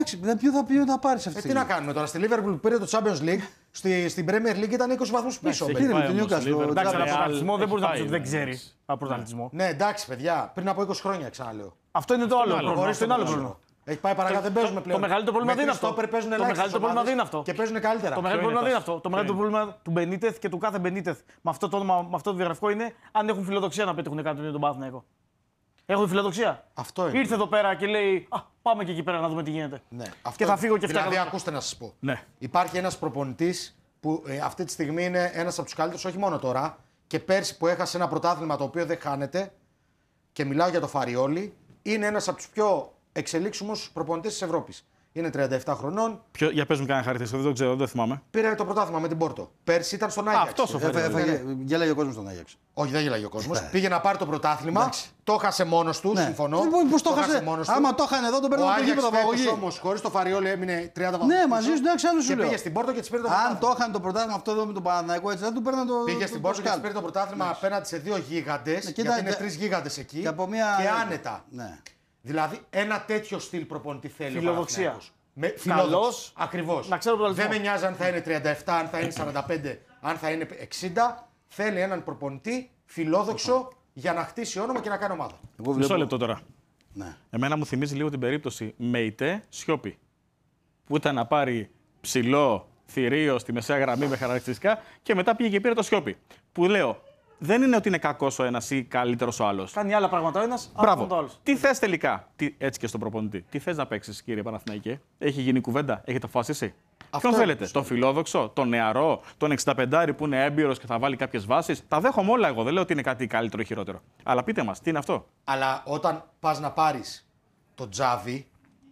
Ποιο θα πάρει αυτή. Τι να κάνουμε τώρα. Στη Liverpool που πήρε το Champions League, στην Premier League ήταν 20 βαθμούς πίσω. Εντάξει, εντάξει, αλλά πρωταθλητισμό δεν μπορεί να πει ότι δεν ξέρει. Ναι, εντάξει, παιδιά, πριν από 20 χρόνια ξαναλέω. Αυτό είναι το άλλο. Αυτό είναι άλλο πρόβλημα. Έχει πάει παρακάτω, δεν παίζουμε πλέον. Το μεγαλύτερο πρόβλημα δεν είναι αυτό. Το μεγαλύτερο πρόβλημα δεν είναι αυτό. Και παίζουν καλύτερα. Το μεγαλύτερο πρόβλημα δεν είναι αυτό. Το μεγαλύτερο πρόβλημα του Μπενίτεθ και του κάθε Μπενίτεθ με αυτό το όνομα, με αυτό το διαγραφικό είναι αν έχουν φιλοδοξία να πετύχουν κάτι με τον Παναθηναϊκό. Έχουν φιλοδοξία. Αυτό είναι. Ήρθε εδώ πέρα και λέει πάμε και εκεί πέρα να δούμε τι γίνεται. Ναι, και θα φύγω και φτιάχνω. Δηλαδή, ακούστε να σας πω. Ναι. Υπάρχει ένας προπονητής που αυτή τη στιγμή είναι ένας από τους καλύτερους, όχι μόνο τώρα, και πέρσι που έχασε ένα πρωτάθλημα το οποίο δεν χάνεται, και μιλάω για το Φαριόλι, είναι ένας από τους πιο εξελίξιμους προπονητές της Ευρώπης. Είναι 37 χρονών. Για πες μου κανένα χαρακτηριστικό, δεν το ξέρω, δεν το θυμάμαι. Πήρε το πρωτάθλημα με την Πόρτο. Πέρσι ήταν στον Άγιαξ. Αυτό γέλαγε ο κόσμος στον Άγιαξ. Όχι, δεν γέλαγε ο κόσμος. Πήγε να πάρει το πρωτάθλημα. Το χάσε μόνος του. Συμφωνώ. Πώς το χάσε. Άμα το είχαν εδώ, τον παίρνουν το γήπεδο απαγωγή. Όμως χωρίς το Φαριόλι έμεινε 30 βαθμούς. Ναι, μαζί σου, εντάξει, άλλο σου λέω. Πήγε στην Πόρτο και της πήρε το πρωτάθλημα. Αν το είχαν το πρωτάθλημα αυτό εδώ με τον Παναθηναϊκό, έτσι δεν του παίρναν το. Πήγε στην Πόρτο και της πήρε το πρωτάθλημα απέναντι σε δύο γίγαντες. Γιατί είναι τρεις γίγαντες εκεί. Και άνετα. Δηλαδή ένα τέτοιο στυλ προπονητή θέλει. Φιλοδοξία. Φιλόδοξος. Ακριβώς. Δεν με νοιάζει αν θα είναι 37, αν θα είναι 45, αν θα είναι 60. Θέλει έναν προπονητή φιλόδοξο για να χτίσει όνομα και να κάνει ομάδα. Μισό λεπτό τώρα. Ναι. Εμένα μου θυμίζει λίγο την περίπτωση Μεϊτέ Σιώπη. Που ήταν να πάρει ψηλό θηρίο στη μεσαία γραμμή με χαρακτηριστικά και μετά πήγε και πήρε το Σιώπη. Που λέω, δεν είναι ότι είναι κακός ο ένας ή καλύτερος ο άλλος. Κάνει άλλα πράγματα ο ένας, άλλα πράγματα ο άλλος. Τι θες τελικά, έτσι και στον προπονητή, τι θες να παίξεις, κύριε Παναθηναϊκέ? Έχει γίνει κουβέντα, έχετε αποφασίσει? Ποιον θέλετε, τον φιλόδοξο, τον νεαρό, τον 65 που είναι έμπειρος και θα βάλει κάποιες βάσεις? Τα δέχομαι όλα εγώ, δεν λέω ότι είναι κάτι καλύτερο ή χειρότερο. Αλλά πείτε μας, τι είναι αυτό? Αλλά όταν πας να πάρεις το Τζάβι,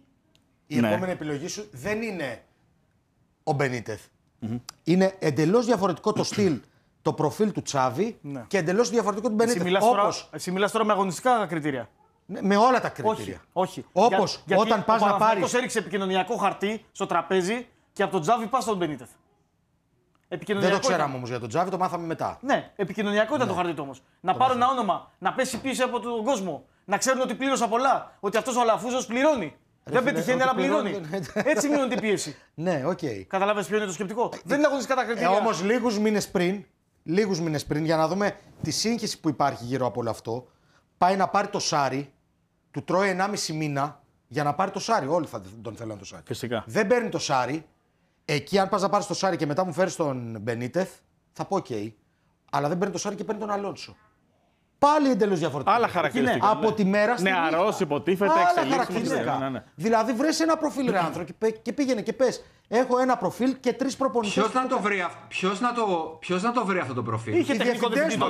η επόμενη επιλογή σου δεν είναι ο Μπενίτεθ. Είναι εντελώς διαφορετικό το στυλ. Το προφίλ του Τσάβη και εντελώς διαφορετικό του Μπενίτεθ. Εσύ μιλάς τώρα με αγωνιστικά κριτήρια. Με όλα τα κριτήρια. Όχι. Όπως όταν πας να πάρεις. Ο έριξε επικοινωνιακό χαρτί στο τραπέζι και από τον Τζάβη πας στον Μπενίτεθ. Δεν το ξέραμε όμως για τον Τζάβη, το μάθαμε μετά. Ναι, επικοινωνιακό ήταν το χαρτί του όμως. Να πάρω ένα όνομα, να πέσει πίσω από τον κόσμο. Να ξέρουν ότι πλήρωσα πολλά. Ότι αυτός ο Αλαφούζος πληρώνει. Δεν πετυχαίνει, αλλά πληρώνει. Έτσι μειώνει την πίεση. Ναι, οκ. Καταλάβες ποιο είναι το σκεπτικό? Δεν είναι αγωνιστικά τα κριτήρια. Όμως λίγους μήνες πριν, για να δούμε τη σύγχυση που υπάρχει γύρω από όλο αυτό, πάει να πάρει το Σάρι, του τρώει 1,5 μήνα για να πάρει το Σάρι. Όλοι θα τον θέλουν το Σάρι. Φυσικά. Δεν παίρνει το Σάρι. Εκεί, αν πας να πάρεις το Σάρι και μετά μου φέρεις τον Μπενίτεθ, θα πω OK. Αλλά δεν παίρνει το Σάρι και παίρνει τον Αλόνσο. Πάλι εντελώς διαφορετικό. Άλλα χαρακτηριστικά. Από τη μέρα στην νύχτα. Νεαρός, υποτίθεται, εξελίξιμος. Δηλαδή, βρες ένα προφίλ, ρε άνθρωπο, και πήγαινε και πες. Έχω ένα προφίλ και 3 προπονητές. Ποιος να το βρει αυτό το προφίλ? Είχε τεχνικό διευθυντή.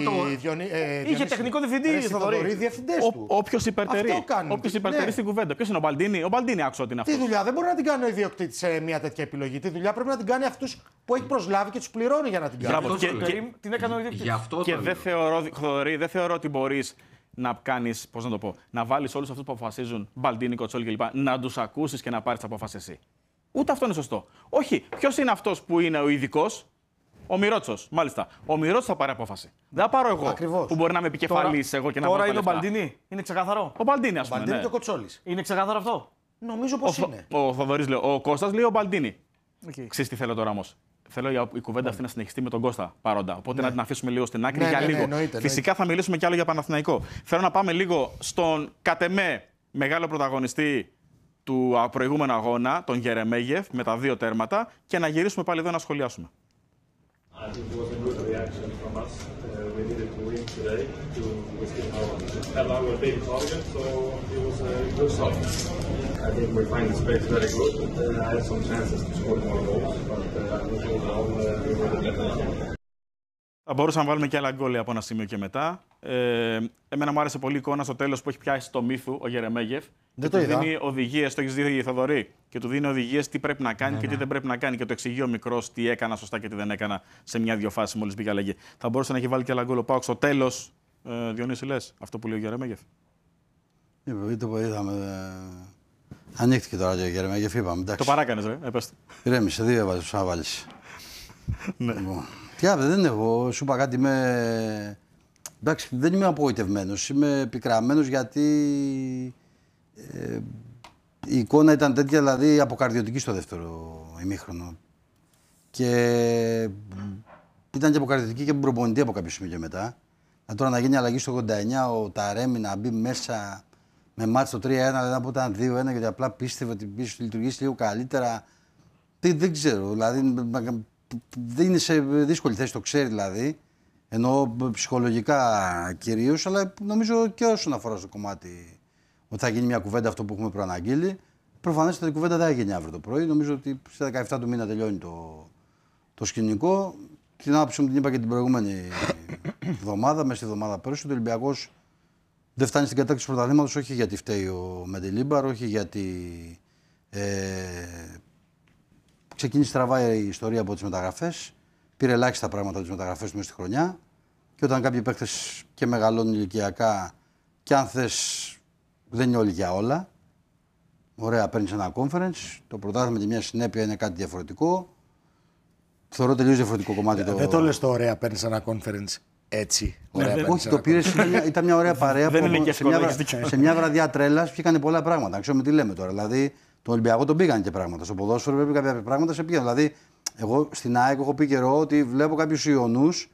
Είχε τεχνικό διευθυντή. Θοδωρή, διευθυντές του. Όποιος υπερτερεί στην κουβέντα. Ποιος είναι ο Μπαλντίνι? Ο Μπαλντίνι άκουσα ότι είναι αυτός. Τι δουλειά δεν μπορεί να την κάνει ο ιδιοκτήτης σε μια τέτοια επιλογή. Τη δουλειά πρέπει να την κάνει αυτούς που έχει προσλάβει και τους πληρώνει για να την κάνει. Την έκανε ο ιδιοκτήτης. Και δεν θεωρώ ότι μπορείς να κάνεις, πώς να το πω, να βάλεις όλους αυτούς που αποφασίζουν, Μπαλντίνι, Κοτσόλη κλπ., να τους ακούσεις και να πάρεις απόφαση εσύ. Ούτε αυτό είναι σωστό. Όχι. Ποιος είναι αυτός που είναι ο ειδικός? Ο Μιρότσος, μάλιστα. Ο Μιρότσος θα πάρει απόφαση. Δεν θα πάρω εγώ. Ακριβώς. Που μπορεί να είμαι επικεφαλής εγώ και να πάρω. Τώρα είναι ο Μπαλντίνι. Είναι ξεκαθαρό. Ο Μπαλντίνι, ας πούμε. Μπαλντίνι και ο Κοτσόλης. Είναι ξεκαθαρό αυτό. Νομίζω πως είναι. Ο Θοδωρής λέει. Ο Κώστας λέει ο Μπαλντίνι. Ξέρεις τι θέλω τώρα όμως? Θέλω η κουβέντα αυτή να συνεχιστεί με τον Κώστα παρόντα. Οπότε να την αφήσουμε λίγο στην άκρη για λίγο. Φυσικά θα μιλήσουμε κι άλλο για Παναθηναϊκό. Θέλω να πάμε λίγο στον κατ' εμέ μεγάλο πρωταγωνιστή του προηγούμενου αγώνα, τον Γερεμέγεφ, με τα 2 τέρματα και να γυρίσουμε πάλι εδώ να σχολιάσουμε. Θα μπορούσαμε να βάλουμε και άλλα γκόλ από ένα σημείο και μετά. Εμένα μου άρεσε πολύ η εικόνα στο τέλος που έχει πιάσει το μύθου ο Γερεμέγεφ. Δεν του το είδα. δίνει οδηγίες, το έχεις δει, Θοδωρή, και του δίνει οδηγίες τι πρέπει να κάνει και τι δεν πρέπει να κάνει. Και το εξηγεί ο μικρός τι έκανα σωστά και τι δεν έκανα σε μια-δυο φάσεις μόλις μπήκε αλλαγή. Θα μπορούσε να έχει βάλει και άλλα γκόλ ο ΠΑΟΚ στο τέλος. Διονύση, λες αυτό που λέει ο Γερεμέγεφ? Το είδαμε. Ανοίχτηκε τώρα το Γερεμέγεφ, είπαμε. Το παράκανες, ρε. Ηρέμησε, 2 έβαλες να βάλεις. Τι δεν έχω, σου είπα κάτι, εντάξει, δεν είμαι απογοητευμένος, είμαι πικραμένος γιατί η εικόνα ήταν τέτοια, δηλαδή αποκαρδιωτική στο δεύτερο ημίχρονο. Και ήταν και αποκαρδιωτική και από τον προπονητή από κάποιο σημείο και μετά. Τώρα να γίνει αλλαγή στο 89, ο Ταρέμι να μπει μέσα με μάτς το 3-1, δηλαδή από ήταν 2-1, γιατί απλά πίστευε ότι πίσω λειτουργήσει λίγο καλύτερα. Δεν ξέρω, δηλαδή δεν είναι σε δύσκολη θέση, το ξέρει δηλαδή. Ενώ ψυχολογικά κυρίως, αλλά νομίζω και όσον αφορά στο κομμάτι ότι θα γίνει μια κουβέντα αυτό που έχουμε προαναγγείλει. Προφανώς η κουβέντα δεν θα γίνει αύριο το πρωί. Νομίζω ότι στα 17 του μήνα τελειώνει το σκηνικό. Την άποψη μου την είπα και την προηγούμενη εβδομάδα, μέσα στη εβδομάδα πέρυσι, ότι ο Ολυμπιακός δεν φτάνει στην κατάκτηση του πρωταθλήματος, όχι γιατί φταίει ο Μεντελίμπαρ, όχι γιατί ξεκίνησε στραβά η ιστορία από τις μεταγραφές. Πήρε ελάχιστα πράγματα από τις μεταγραφές μέσα στη χρονιά. Και όταν κάποιοι παίκτες και μεγαλώνουν ηλικιακά, και αν θες δεν είναι όλοι για όλα. Ωραία, παίρνεις ένα conference. Το πρωτάθλημα και μια συνέπεια είναι κάτι διαφορετικό. Θεωρώ τελείως διαφορετικό κομμάτι. Δεν το λες το ωραία, παίρνεις ένα conference έτσι. Όχι, το πήρε, ήταν μια ωραία παρέα. Σε μια βραδιά τρέλας πήγανε πολλά πράγματα. Ξέρουμε τι λέμε τώρα. Δηλαδή, το Ολυμπιακό τον πήγαν και πράγματα. Στο ποδόσφαιρο πρέπει κάποια πράγματα σε πήγαν. Δηλαδή, εγώ στην ΑΕΚ έχω πει καιρό ότι βλέπω κάποιους Ιωνούς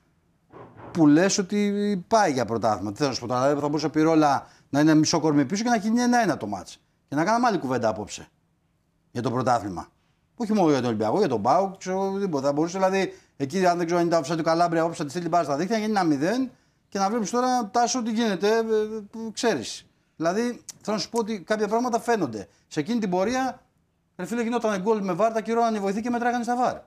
που λες ότι πάει για πρωτάθλημα. Τι θέλω να σου πω τώρα, δηλαδή θα μπορούσε Πυρόλα να είναι μισό κορμί πίσω και να γίνει 1-1 το μάτς. Και να κάναμε άλλη κουβέντα απόψε για το πρωτάθλημα. Όχι μόνο για τον Ολυμπιακό, για τον ΠΑΟΚ, ξέρω οτιδήποτε. Θα μπορούσε δηλαδή εκεί, αν δεν ξέρω αν ήταν offside του Καλάμπρια, απόψε θα τη στείλει μπάλα στα δίχτυα, να γίνει 1-0 και να βλέπει τώρα Τάσο τι γίνεται, ξέρεις. Δηλαδή θέλω να σου πω ότι κάποια πράγματα φαίνονται. Σε εκείνη την πορεία, ρε φίλε, γινόταν γκολ με βάρ, τα κυρώναν οι βοηθοί και μετράγανε στα βάρ.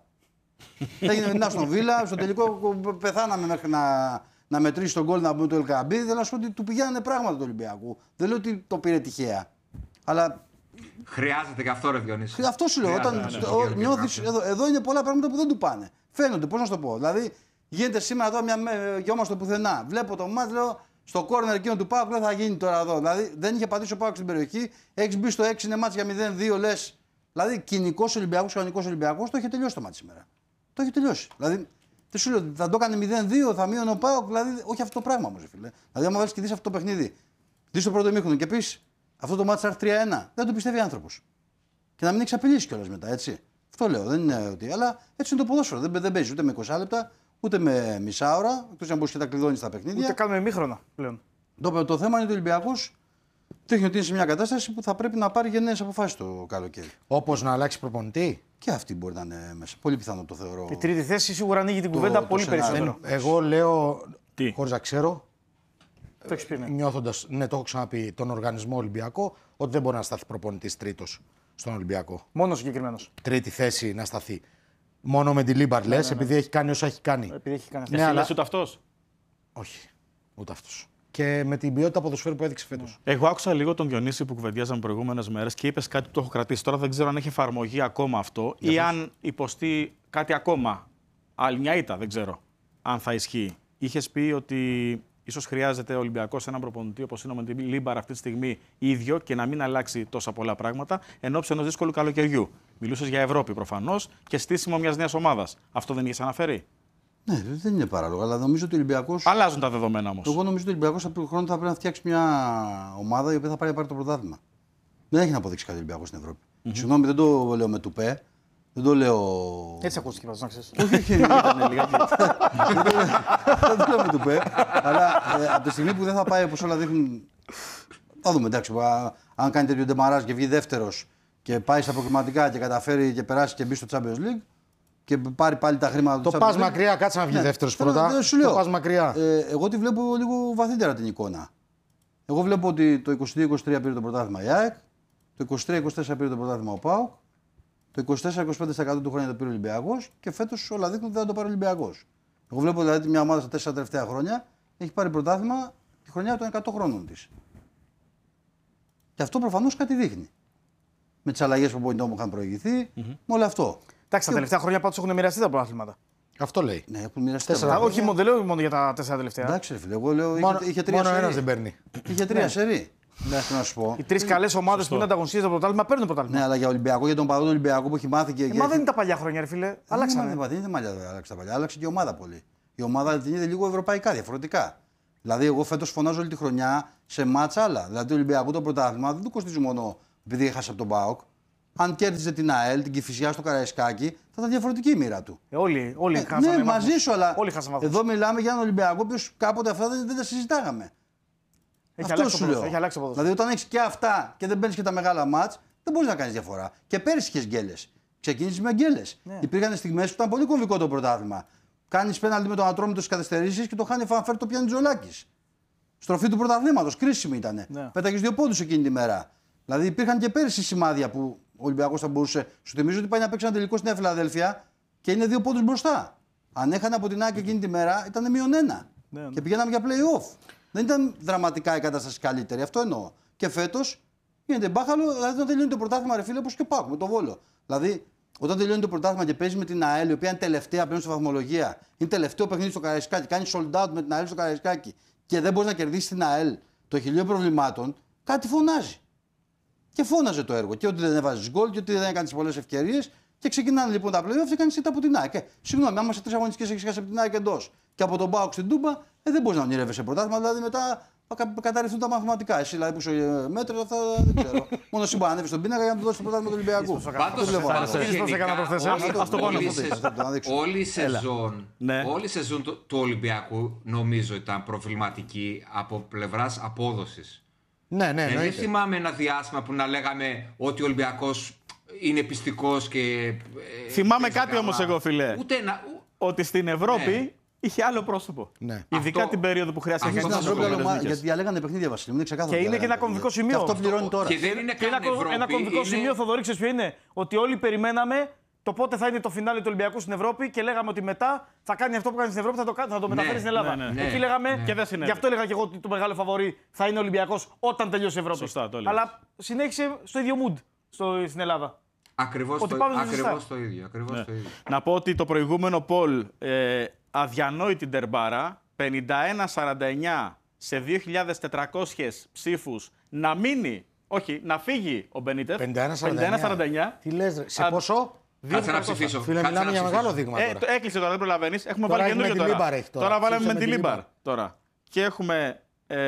Έγινε με την Άστον Βίλα, στο τελικό πεθάναμε μέχρι να μετρήσει τον γκολ να μπούμε το Ελκαμπή. Θέλω να σου πω ότι του πηγαίνανε πράγματα του Ολυμπιακού. Δεν λέω ότι το πήρε τυχαία. Αλλά χρειάζεται και αυτό, ρε Διονύση. Αυτό σου λέω. Όταν νιώθεις, εδώ είναι πολλά πράγματα που δεν του πάνε. Φαίνονται, πώς να σου το πω. Δηλαδή, γίνεται σήμερα τώρα γεώμαστε πουθενά. Βλέπω το μάτς, λέω στο κόρνερ εκείνο του Πάουκ, δεν θα γίνει τώρα εδώ. Δηλαδή, δεν είχε πατήσει ο Πάουκ στην περιοχή. Έχει μπει στο 6, είναι μάτς για 0-2, λες. Δηλαδή, κοινικός Ολυμπιακός, κανονικός Ολυμπιακός, το είχε τελειώσει το μάτς σήμερα. Το είχε τελειώσει. Δηλαδή, τι σου λέω, θα το έκανε 0-2, θα μείωνε ο Πάουκ. Δηλαδή, όχι αυτό το πράγμα όμως, φίλε. Δηλαδή, άμα βάλεις και δεις αυτό το παιχνίδι, δεις το πρώτο ημίχρονο και πεις αυτό το μάτς θα έρθει 3-1, δεν το πιστεύει άνθρωπος. Και να μην έχει απειλήσει κιόλας μετά, έτσι. Αυτό λέω, δεν είναι ότι. Αλλά έτσι είναι το ποδόσφαιρο. Δεν παίζει ούτε με 20 λεπτά, ούτε με μισά ώρα, εκτός αν μπορείς και τα κλειδώνεις στα παιχνίδια. Ούτε κάνουμε ημίχρονα πλέον. Το θέμα είναι ότι ο Ολυμπιακός δείχνει ότι είναι σε μια κατάσταση που θα πρέπει να πάρει γενναίες αποφάσεις το καλοκαίρι. Όπως να αλλάξει προπονητή. Και αυτή μπορεί να είναι μέσα. Πολύ πιθανό το θεωρώ. Η τρίτη θέση σίγουρα ανοίγει την κουβέντα πολύ περισσότερο. Εγώ λέω, χωρίς να ξέρω. Το έχεις πει, ναι. Νιώθοντας, ναι, το έχω ξαναπεί, τον οργανισμό Ολυμπιακό, ότι δεν μπορεί να σταθεί προπονητής τρίτος στον Ολυμπιακό. Μόνο συγκεκριμένος. Τρίτη θέση να σταθεί. Μόνο με τη Λίμπαρ λες, επειδή έχει κάνει όσα έχει κάνει. Επειδή έχει κάνει αυτό. Ναι, αλλά ούτε αυτός. Όχι, ούτε αυτός. Και με την ποιότητα ποδοσφαίρου που έδειξε φέτος. Εγώ άκουσα λίγο τον Διονύση που κουβεντιάζαμε προηγούμενες μέρες και είπες κάτι που το έχω κρατήσει. Τώρα δεν ξέρω αν έχει εφαρμογή ακόμα αυτό ή αν υποστεί κάτι ακόμα. Άλλη μια ήττα, δεν ξέρω αν θα ισχύει. Είχες πει ότι ίσως χρειάζεται ο Ολυμπιακός έναν προπονητή όπως είναι ο Μεντελίμπαρ αυτή τη στιγμή ίδιο και να μην αλλάξει τόσα πολλά πράγματα ενώπιση ενός δύσκολου καλοκαιριού. Μιλούσες για Ευρώπη προφανώς και στήσιμο μιας νέας ομάδας. Αυτό δεν είχες αναφέρει? Ναι, δεν είναι παράλογο, αλλά νομίζω ότι ο Ολυμπιακός. Αλλάζουν τα δεδομένα όμως. Εγώ νομίζω ότι ο Ολυμπιακός από τον χρόνο θα πρέπει να φτιάξει μια ομάδα η οποία θα πάρει το πρωτάθλημα. Δεν έχει να αποδείξει κάτι ο Ολυμπιακός στην Ευρώπη. Συγγνώμη, δεν το λέω με τουπέ. Δεν το λέω. Έτσι ακούστηκε πάντως, να ξέρεις. Όχι, ήταν λιγάκι. Δεν το λέω με τουπέ. Αλλά από τη στιγμή που δεν θα πάει όπως όλα δείχνουν. Θα δούμε, εντάξει. Αν κάνει τέτοιο ντεμαράζ και βγει δεύτερος και πάει στα προκριματικά και καταφέρει και περάσει και μπει στο Champions League και πάρει πάλι τα χρήματα του. Το πας μακριά, κάτσε να βγει δεύτερος πρώτα. Το πας μακριά. Εγώ τη βλέπω λίγο βαθύτερα την εικόνα. Εγώ βλέπω ότι το 22-23 πήρε το πρωτάθλημα η ΑΕΚ, το 23-24 πήρε το πρωτάθλημα ο ΠΑΟΚ, το 24-25% του χρόνια το πήρε ο Ολυμπιακός και φέτος όλα δείχνουν ότι δεν θα το πάρει ο Ολυμπιακός. Εγώ βλέπω δηλαδή μια ομάδα στα 4 τελευταία χρόνια έχει πάρει πρωτάθλημα τη χρονιά των 100 χρόνων της. Και αυτό προφανώς κάτι δείχνει. Με τις αλλαγές που είχαν προηγηθεί, με όλο αυτό. Εντάξει, τα τελευταία χρόνια πάντως έχουν μοιραστεί τα πρωτάθληματα. Αυτό λέει. Ναι, έχουν μοιραστεί. Όχι, δεν λέω μόνο για τα 4 τελευταία. Εντάξει, ρε φίλε, εγώ λέω είχε 3 μόνο ένας δεν παίρνει. Είχε 3 σερί. Να σου πω. Οι 3 καλές ομάδες που είναι ανταγωνιστικές στο πρωτάθλημα παίρνουν πρωτάθλημα. Ναι, αλλά για Ολυμπιακό, για τον παδό του Ολυμπιακού που έχει μάθει και. Μα δεν είναι τα παλιά χρόνια, ρε φίλε. Αλλάξανε. Δεν είναι μαλλιά, άλλαξε τα παλιά. Άλλαξε και η ομάδα πολύ. Η ομάδα την είδε λίγο ευρωπαϊκά, διαφορετικά. Δηλαδή, εγώ φέτος φωνάζω όλη τη χρονιά σε μάτσα άλλα. Δηλαδή, το Ολυμπιακό το πρωτάθλημα δεν του κοστίζει μόνο επειδή έχασε από τον ΠΑΟΚ. Αν κέρδιζε την ΑΕΛ, την Κηφισιά στο Καραϊσκάκι, θα ήταν διαφορετική η μοίρα του. Όλοι χάσαμε. Ναι, μαζί σου, αλλά εδώ μιλάμε για έναν Ολυμπιακό που κάποτε αυτά δεν τα συζητάγαμε. Αυτό σου λέω. Δηλαδή, όταν έχει και αυτά και δεν παίρνει και τα μεγάλα μάτς, δεν μπορεί να κάνει διαφορά. Και πέρυσι είχε γκέλες. Ξεκίνησε με γκέλες. Ναι. Υπήρχαν στιγμές που ήταν πολύ κομβικό το πρωτάθλημα. Κάνει πέναλτι με τον Ατρόμητο στις καθυστερήσεις και το χάνει Φανφέρ, το πιάνει Τζολάκης. Στροφή του πρωταθλήματος, κρίσιμη ήταν. Ναι. Πέταγες 2 πόντους εκείνη τη μέρα. Δηλαδή υπήρχαν και πέρυσι σημάδια που ο Ολυμπιακός θα μπορούσε. Σου θυμίζω ότι πάει να παίξει ένα τελικό στη Νέα Φιλαδέλφια και είναι 2 πόντους μπροστά. Αν έχανε από την ΑΕΚ εκείνη τη μέρα ήταν -1. Ναι. Και πηγαίναμε για play-off. Δεν ήταν δραματικά η κατάσταση καλύτερη, αυτό εννοώ. Και φέτος γίνεται μπάχαλο, δηλαδή όταν τελειώνει το πρωτάθλημα, ρε φίλε, όπως και πάω με το Βόλο. Δηλαδή, όταν τελειώνει το πρωτάθλημα και παίζει με την ΑΕΛ, η οποία είναι τελευταία πλέον στη βαθμολογία, είναι τελευταίο παιχνίδι στο Καραϊσκάκι, κάνει sold out με την ΑΕΛ στο Καραϊσκάκι και δεν μπορεί να κερδίσει την ΑΕΛ το χιλιό προβλημάτων, κάτι φωνάζει. Και φώναζε το έργο. Και ότι δεν έβαζε γκολ και ότι δεν έκανε πολλές ευκαιρίες. Και ξεκινάνε λοιπόν τα play-off και κάνει ήττα από την ΑΕΚ. Συγγνώμη, άμα σε 3 αγωνιστικές έχεις χάσει από την ΑΕΚ εντός και από τον ΠΑΟΚ στην Τούμπα, δεν μπορεί να ονειρεύεσαι πρωτάθλημα. Δηλαδή μετά θα καταρριφθούν τα μαθηματικά. Εσύ δηλαδή που είσαι μέτρο, αυτά δεν ξέρω. Μόνο εσύ μπορεί να ανέβει στον πίνακα για να του δώσει το πρωτάθλημα του Ολυμπιακού. Όλη η σεζόν του Ολυμπιακού νομίζω ήταν προβληματική από πλευράς απόδοσης. Ναι. Δεν θυμάμαι ένα διάστημα που να λέγαμε ότι ο Ολυμπιακός είναι πιστικός και. Θυμάμαι κάτι όμως εγώ, φιλέ. Ότι στην Ευρώπη είχε άλλο πρόσωπο. Ναι. Ειδικά την περίοδο που χρειάστηκε να κάνει. Γιατί διαλέγανε παιχνίδια, Βασίλη. Είναι ξεκάθαρο. Και είναι και ένα κομβικό σημείο. Και αυτό πληρώνει τώρα. Και δεν είναι ένα κομβικό σημείο, Θοδωρή, ξέρεις ποιο είναι. Ότι όλοι περιμέναμε το πότε θα είναι το φινάλε του Ολυμπιακού στην Ευρώπη και λέγαμε ότι μετά θα κάνει αυτό που κάνει στην Ευρώπη, θα το μεταφέρει στην Ελλάδα. Εκεί λέγαμε. Και δεν συνέβη. Γι' αυτό έλεγα και εγώ ότι το μεγάλο φαβορί θα είναι ο Ολυμπιακός όταν τελειώσει η Ευρώπη. Σωστά, το αλλά συνέχισε στο ίδιο mood στην Ελλάδα. Ακριβώς το ίδιο. Να πω ότι το προηγούμενο poll αδιανόητη ντερμπάρα, 51-49 σε 2.400 ψήφους να μείνει, όχι, να φύγει ο Μπενίτεφ. 51-49. Τι λες, σε πόσο? Κάτσε να ψηφίσω. Φίλε, μιλάμε για μεγάλο δείγμα τώρα. Έκλεισε τώρα, δεν προλαβαίνεις. Έχουμε βάλει καινούργιο τώρα. Τώρα βάλαμε με τη Λίμπαρ τώρα. Και έχουμε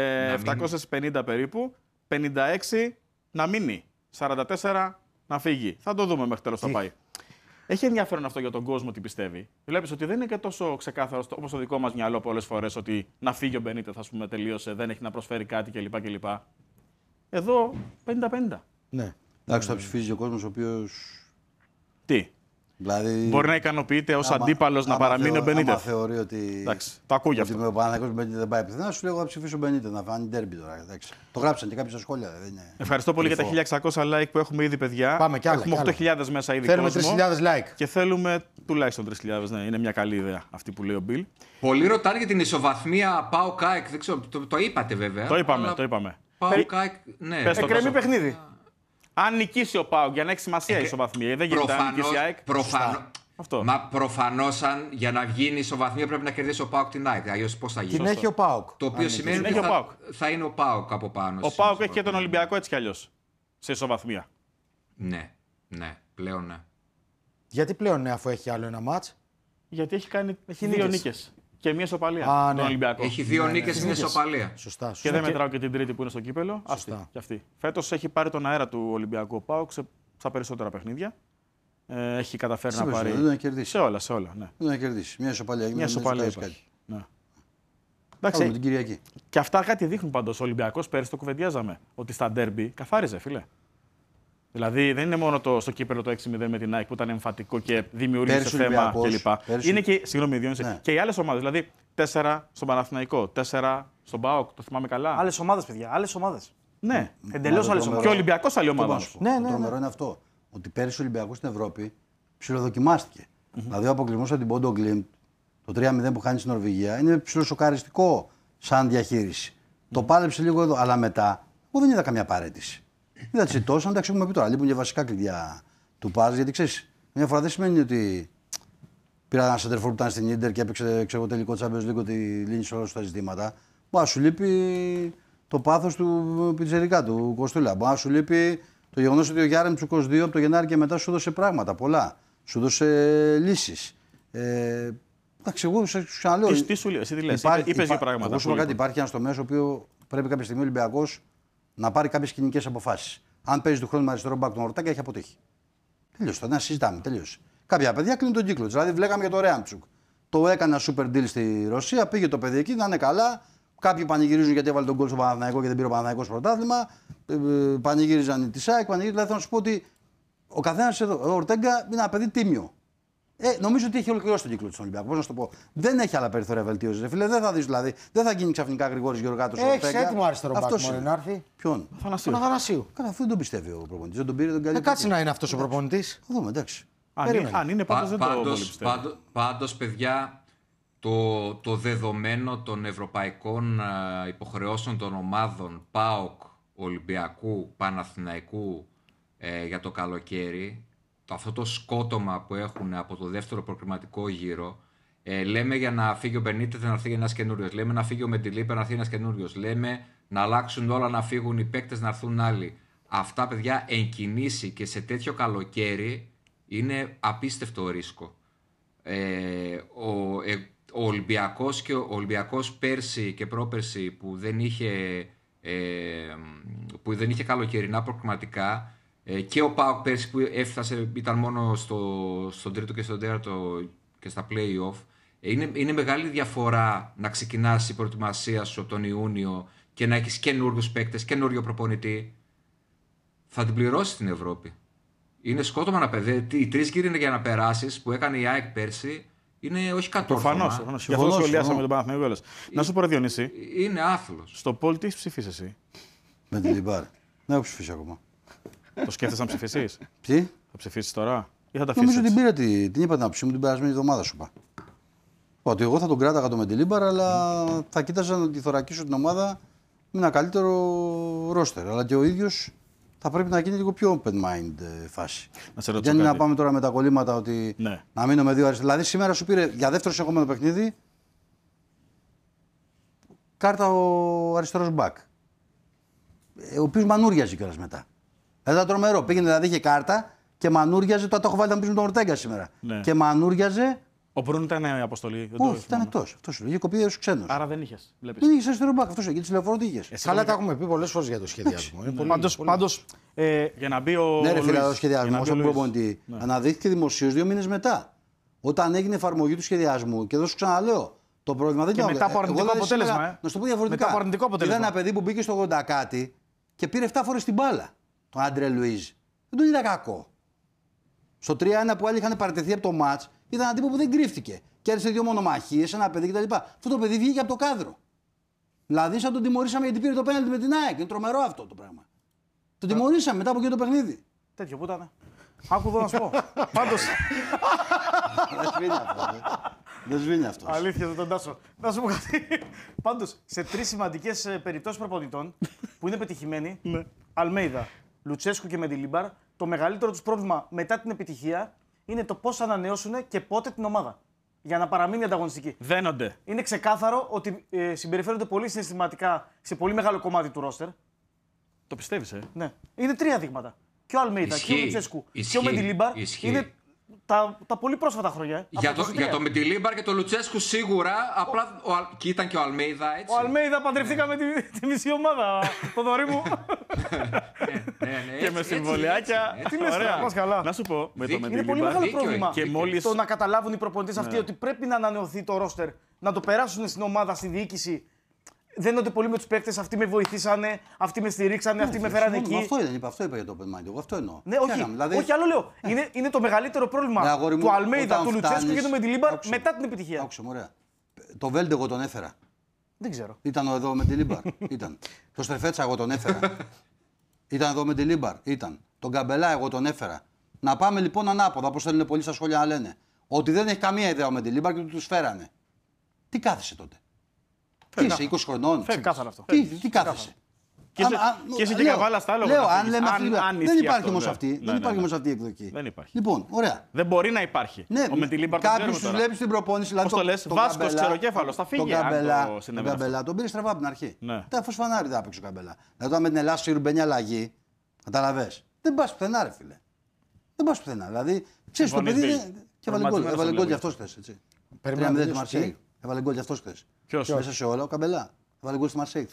750 περίπου, 56 να μείνει, 44 να φύγει. Θα το δούμε μέχρι τέλος θα πάει. Έχει ενδιαφέρον αυτό για τον κόσμο τι πιστεύει. Βλέπεις ότι δεν είναι και τόσο ξεκάθαρο όπως το δικό μας μυαλό πολλές φορές ότι να φύγει ο Μπενίτεθ, ας πούμε, τελείωσε, δεν έχει να προσφέρει κάτι κλπ. Εδώ 50-50. Ναι. Εντάξει, θα ψηφίζει ο κόσμος ο οποίος. Τι. Δηλαδή, μπορεί να ικανοποιείται ως αντίπαλος να παραμείνει ο Μπενίτεθ. Αν θεωρεί ότι. Εντάξει, το ακούει αυτό. Ότι ο Παναθηναϊκός Μπενίτεθ δεν πάει πιθανά, σου λέω εγώ θα ψηφίσω Μπενίτεθ να φάνει ντέρμπι τώρα. Εντάξει. Το γράψαν και κάποιοι στα σχόλια. Δεν είναι... Ευχαριστώ πολύ για τα 1.600 like που έχουμε ήδη, παιδιά. Πάμε κι άλλα. Έχουμε 8.000 μέσα ήδη. Θέλουμε 3.000 like. Και θέλουμε τουλάχιστον 3.000. Ναι, είναι μια καλή ιδέα αυτή που λέει ο Μπιλ. Πολλοί ρωτάνε για την ισοβαθμία ΠΑΟΚ ΑΕΚ. Το είπατε βέβαια. Το είπαμε. ΠΑΟΚ ΑΕΚ, ναι. Εκκρεμεί παιχνίδι. Αν νικήσει ο ΠΑΟΚ για να έχει σημασία η ισοβαθμία, δεν γίνεται να νικήσει η ΑΕΚ. Μα προφανώς για να γίνει ισοβαθμία πρέπει να κερδίσει ο ΠΑΟΚ την ΑΕΚ. Αλλιώς πώς θα γίνει? Την έχει ο ΠΑΟΚ. Το οποίο σημαίνει ότι θα είναι ο ΠΑΟΚ από πάνω. Ο ΠΑΟΚ έχει και τον Ολυμπιακό έτσι κι αλλιώς. Σε ισοβαθμία. Ναι, πλέον ναι. Γιατί πλέον ναι, αφού έχει άλλο ένα μάτς? Γιατί έχει κάνει 2 νίκες. Και μια ισοπαλία. Ναι. Ολυμπιακό. Έχει 2 νίκες στην ισοπαλία. Σωστά. Και δεν μετράω και την τρίτη που είναι στο κύπελο. Αυτή. Φέτος έχει πάρει τον αέρα του Ολυμπιακού ΠΑΟΚ στα περισσότερα παιχνίδια. Έχει καταφέρει να πάρει. Δεν τον κερδίσει. Σε όλα. Ναι. Δεν τον κερδίσει. Μια ισοπαλία. Μια ισοπαλία. Ναι. Εντάξει. Την Κυριακή. Και αυτά κάτι δείχνουν πάντως. Ο Ολυμπιακός πέρυσι το κουβεντιάζαμε. Ότι στα ντέρμπι καθάριζε, φίλε. Δηλαδή δεν είναι μόνο στο κύπελο το 6-0 με την ΑΕΚ που ήταν εμφατικό και δημιούργησε θέμα κλπ. Είναι και, συγγνώμη, Διόνυση, ναι. Και οι άλλες ομάδες. Δηλαδή 4 στον Παναθηναϊκό, 4 στον ΠΑΟΚ, το θυμάμαι καλά. Άλλες ομάδες, παιδιά. Άλλες ομάδες. Ναι. Εντελώς άλλες ομάδες. Και ο Ολυμπιακός άλλη ομάδα. Το τρομερό είναι αυτό. Ότι πέρυσι ο Ολυμπιακός στην Ευρώπη ψιλοδοκιμάστηκε. Δηλαδή ο αποκλεισμός από την Πόντο Γκλίμπ, το 3-0 που χάνει στην Νορβηγία, είναι ψιλοσοκαριστικό σαν διαχείριση. Το πάλεψε λίγο εδώ, αλλά μετά εγώ δεν είδα καμιά παρέτηση. Είδα τσιτώσαν, εντάξει, έχουμε πει τώρα. Λείπουν και βασικά κλειδιά του Πάζ, γιατί ξέρεις, μια φορά δεν σημαίνει ότι πήρα ένα σεντερφόρ που ήταν στην Ίντερ και έπαιξε τελικό Champions League ότι λύνει όλα τα ζητήματα. Μπορεί να σου λείπει το πάθος του πιτσερικά, του Κοστούλα. Μπορεί να σου λείπει το γεγονός ότι ο Γιάρεμ Τσουκός 2 από το Γενάρη και μετά σου έδωσε πράγματα πολλά. Σου έδωσε λύσεις. Εντάξει, εγώ σου ξαναλέω. Τι σου λέει, εσύ τι λες, είπες δύο πράγματα. Εγώ σου είπα κάτι, υπάρχει ένας τομέας ο οποίο πρέπει κάποια στιγμή ο Ολυμπιακός να πάρει κάποιες κοινικές αποφάσεις. Αν παίζει του χρόνου με αριστερό μπακ τον Ορτέγκα, έχει αποτύχει. Τελείωσε. Να συζητάμε. Τελείωσε. Κάποια παιδιά κλείνουν τον κύκλο. Δηλαδή, βλέπαμε για το Ρέαμτσουκ. Το έκανε ένα super deal στη Ρωσία, πήγε το παιδί εκεί, να είναι καλά. Κάποιοι πανηγυρίζουν γιατί έβαλε τον γκολ στο Παναθηναϊκό και δεν πήρε ο Παναθηναϊκός πρωτάθλημα. Πανηγύριζαν τη ΣΑΕΚ, δηλαδή θέλω να σου πω ότι ο καθένας εδώ, ο Ορτέγκα είναι ένα παιδί τίμιο. Νομίζω ότι έχει ολοκληρώσει τον κύκλο του Ολυμπιακού. Πώς να σου το πω. Δεν έχει άλλα περιθώρια βελτίωση. Φίλε, δεν θα δει δηλαδή. Δεν θα γίνει ξαφνικά Γρηγόρης Γεωργάτος. Έχει έτοιμο αριστερό μπακ μόνο να έρθει. Ποιον? Τον Αθανασίου. Καλά, αφού δεν τον πιστεύει ο προπονητής. Δεν τον πήρε τον καλύτερο. Κάτσε να είναι αυτός ο προπονητής. Θα δούμε, εντάξει. Αν είναι πάντως δεν το πολύ πιστεύω. Πάντως, παιδιά, το δεδομένο των ευρωπαϊκών υποχρεώσεων των ομάδων ΠΑΟΚ, Ολυμπιακού, Παναθηναϊκού για το καλοκαίρι, αυτό το σκότωμα που έχουν από το δεύτερο προκριματικό γύρο, λέμε για να φύγει ο Μπενίτεθ να έρθει ένας καινούριος, λέμε να φύγει ο Μεντιλίπερ να έρθει ένας καινούριος, λέμε να αλλάξουν όλα, να φύγουν οι παίκτες, να έρθουν άλλοι. Αυτά, παιδιά, εν κινήσει και σε τέτοιο καλοκαίρι είναι απίστευτο ρίσκο. Ο Ολυμπιακός πέρσι και πρόπερσι που δεν είχε καλοκαιρινά προκριματικά, και ο ΠΑΟΚ πέρσι που έφτασε, ήταν μόνο στον τρίτο και στον τέταρτο και στα play-off, είναι μεγάλη διαφορά να ξεκινάς η προετοιμασία σου από τον Ιούνιο και να έχεις καινούριους παίκτες, καινούριο προπονητή. Θα την πληρώσεις την Ευρώπη. Είναι σκότωμα να παιδί. Οι 3 γύροι είναι για να περάσεις που έκανε η ΑΕΚ πέρσι. Είναι όχι κατόρθωμα. Προφανώς. Γι' αυτό σχολιάσαμε τον Παναθηναϊκό. Να σου πω, Διονύση. Είναι άθλος. Στο Πολ τι ψηφίσεις εσύ? Με την Λιμπάρ. Δεν έχω ψηφίσει ακόμα. Το σκέφτεσαι να ψηφίσεις? Τι? Θα ψηφίσεις τώρα ή θα τα αφήσεις? Νομίζω την πήρα, την είπα την άποψή μου την περασμένη εβδομάδα, σου είπα. Ότι εγώ θα τον κράταγα το Μεντιλίμπαρ, αλλά θα κοίταζα να τη θωρακίσω την ομάδα με ένα καλύτερο ρόστερ. Αλλά και ο ίδιος θα πρέπει να γίνει λίγο πιο open mind φάση. Δεν είναι να πάμε τώρα με τα κολλήματα ότι ναι. Να μείνω με 2 αριστερά. Δηλαδή σήμερα σου πήρε για δεύτερο συνεχόμενο παιχνίδι κάρτα ο αριστερός μπακ. Ο οποίος μανούριαζε κιόλας μετά. Δηλαδή ήταν τρομερό. Πήγαινε, δηλαδή είχε κάρτα και μανούριαζε. Τώρα το έχω βάλει να πει με τον Ορτέγκα σήμερα. Ναι. Και μανούριαζε. Ο Μπρούν ήταν αποστολή. Όχι, ήταν εκτός. Αυτό σου λέει. Είχε κοπεί στους ξένους. Άρα δεν είχες. Δεν είχες αριστερό μπακ. Αυτό σου λέει. Τηλεφορώ τι είχες. Καλά, τα έχουμε πει πολλές φορές για το σχεδιασμό. Πάντως, για να μπει ο. Ναι, ρε φίλε, ο σχεδιασμός στον προπονητή αναδείχθηκε δημοσίως 2 μήνες μετά. Όταν έγινε εφαρμογή του σχεδιασμού, και εδώ σου ξαναλέω, το πρόβλημα δεν ήταν. Μετά από αρνητικό αποτέλεσμα. Να σου το πω διαφορετικά. Είδα ένα παιδί που μπήκε στο 80 κάτι και πήρε 7 φορές την μπάλα. Τον Άντρε Λουίζ. Δεν τον είδα κακό. Στο 3-1 που άλλοι είχαν παραιτηθεί από το μάτς, ήταν ένα τύπο που δεν κρύφτηκε. Κέρδισε 2 μονομαχίες, ένα παιδί κτλ. Αυτό το παιδί βγήκε από το κάδρο. Δηλαδή, σαν τον τιμωρήσαμε γιατί πήρε το πέναλτι με την ΑΕΚ. Είναι τρομερό αυτό το πράγμα. Τον τιμωρήσαμε μετά από εκείνο το παιχνίδι. Τέτοιο που ήταν. Άκου εδώ να σου πω. Πάντως. Δεν σβήνει αυτό. Δεν σβήνει αυτό. Αλήθεια, δεν τον τάσω. Να σου πω κάτι. Πάντως, σε 3 σημαντικές περιπτώσεις προπονητών που είναι πετυχημένοι, Αλμέιδα, Λουτσέσκου και Μεντιλίμπαρ, το μεγαλύτερο τους πρόβλημα μετά την επιτυχία είναι το πώς θα ανανεώσουν και πότε την ομάδα. Για να παραμείνει ανταγωνιστική. Δένονται. Είναι ξεκάθαρο ότι συμπεριφέρονται πολύ συναισθηματικά σε πολύ μεγάλο κομμάτι του ρόστερ. Το πιστεύεις, Ναι. Είναι 3 δείγματα. Και ο Αλμέιδα και ο Λουτσέσκου και ο Μεντιλίμπαρ είναι τα πολύ πρόσφατα χρόνια. Για το Μεντιλίμπαρ και το Λουτσέσκου σίγουρα. Απλά και ήταν και ο Αλμέιδα, έτσι. Ο Αλμέιδα παντρευτήκαμε τη μισή ομάδα. Το δωρή μου. Και με συμβολιάκια. Τι λες, πας καλά. Να σου πω, με το Είναι πολύ Μεντιλίμπαρ. μεγάλο πρόβλημα Και μόλις... το να καταλάβουν οι προπονητές αυτοί ότι πρέπει να ανανεωθεί το ρόστερ, να το περάσουν στην ομάδα, στη διοίκηση. Δένονται πολύ με τους παίκτες, αυτοί με βοηθήσανε, αυτοί με στηρίξανε, αυτοί με φέρανε εκεί. Αυτό είπα για το open mind. Εγώ αυτό εννοώ. Ναι, όχι, άλλο λέω. Είναι το μεγαλύτερο πρόβλημα του Αλμέιδα, του Λουτσέσκου και του Μεντιλίμπαρ μετά την επιτυχία. Άκουσε, ωραία. Το Βέλντε εγώ τον έφερα. Δεν ξέρω. Ήταν εδώ με τη Λίμπαρ. Ήταν. Το Στερφέτσα εγώ τον έφερα. Ήταν εδώ με τη Λίμπαρ. Ήταν. Τον Καμπελά εγώ τον έφερα. Να πάμε λοιπόν ανάποδα, όπως θέλουν πολλοί στα σχόλια να λένε. Ότι δεν έχει καμία ιδέα με τη Λίμπαρ και τους φέρανε. Τι κάθεσαι τότε? Τι είσαι, 20 χρονών? Ξεκάθαρα αυτό. Τι κάθεσαι? Και είσαι και καβάλα στα άλογα. Λέω, αν λέμε δεν υπάρχει όμως αυτή. Δεν υπάρχει όμως αυτή η εκδοχή. Δεν υπάρχει. Λοιπόν, ωραία. Δεν μπορεί να υπάρχει. Ναι, ο Μεντιλίμπαρ τον ξέρουμε τώρα. Κάποιους τους βλέπεις στην προπόνηση. Πώς το λες, Βάσκος, Ξεροκέφαλος, θα φύγει. Τον Καμπελά τον πήρε στραβά από την αρχή. Τα φως φανάρι δεν άπαιξε ο Καμπελά. Δηλαδή όταν με την Ελλάδα σίγουρα μπαίνει αλλαγή, καταλαβες. Δεν πας πουθενά, ρε φίλε. Δεν πας πουθενά. Δηλαδή, ξέρεις το παιδί και έβαλε γκολ για αυτός χθες. 3-0 τη Μαρσέη. Έβαλε γκολ για αυτός χθες. Ποιος? Μέσα σε όλα ο Καμπελά. Έβαλε γκολ στη Μαρσέη χθες.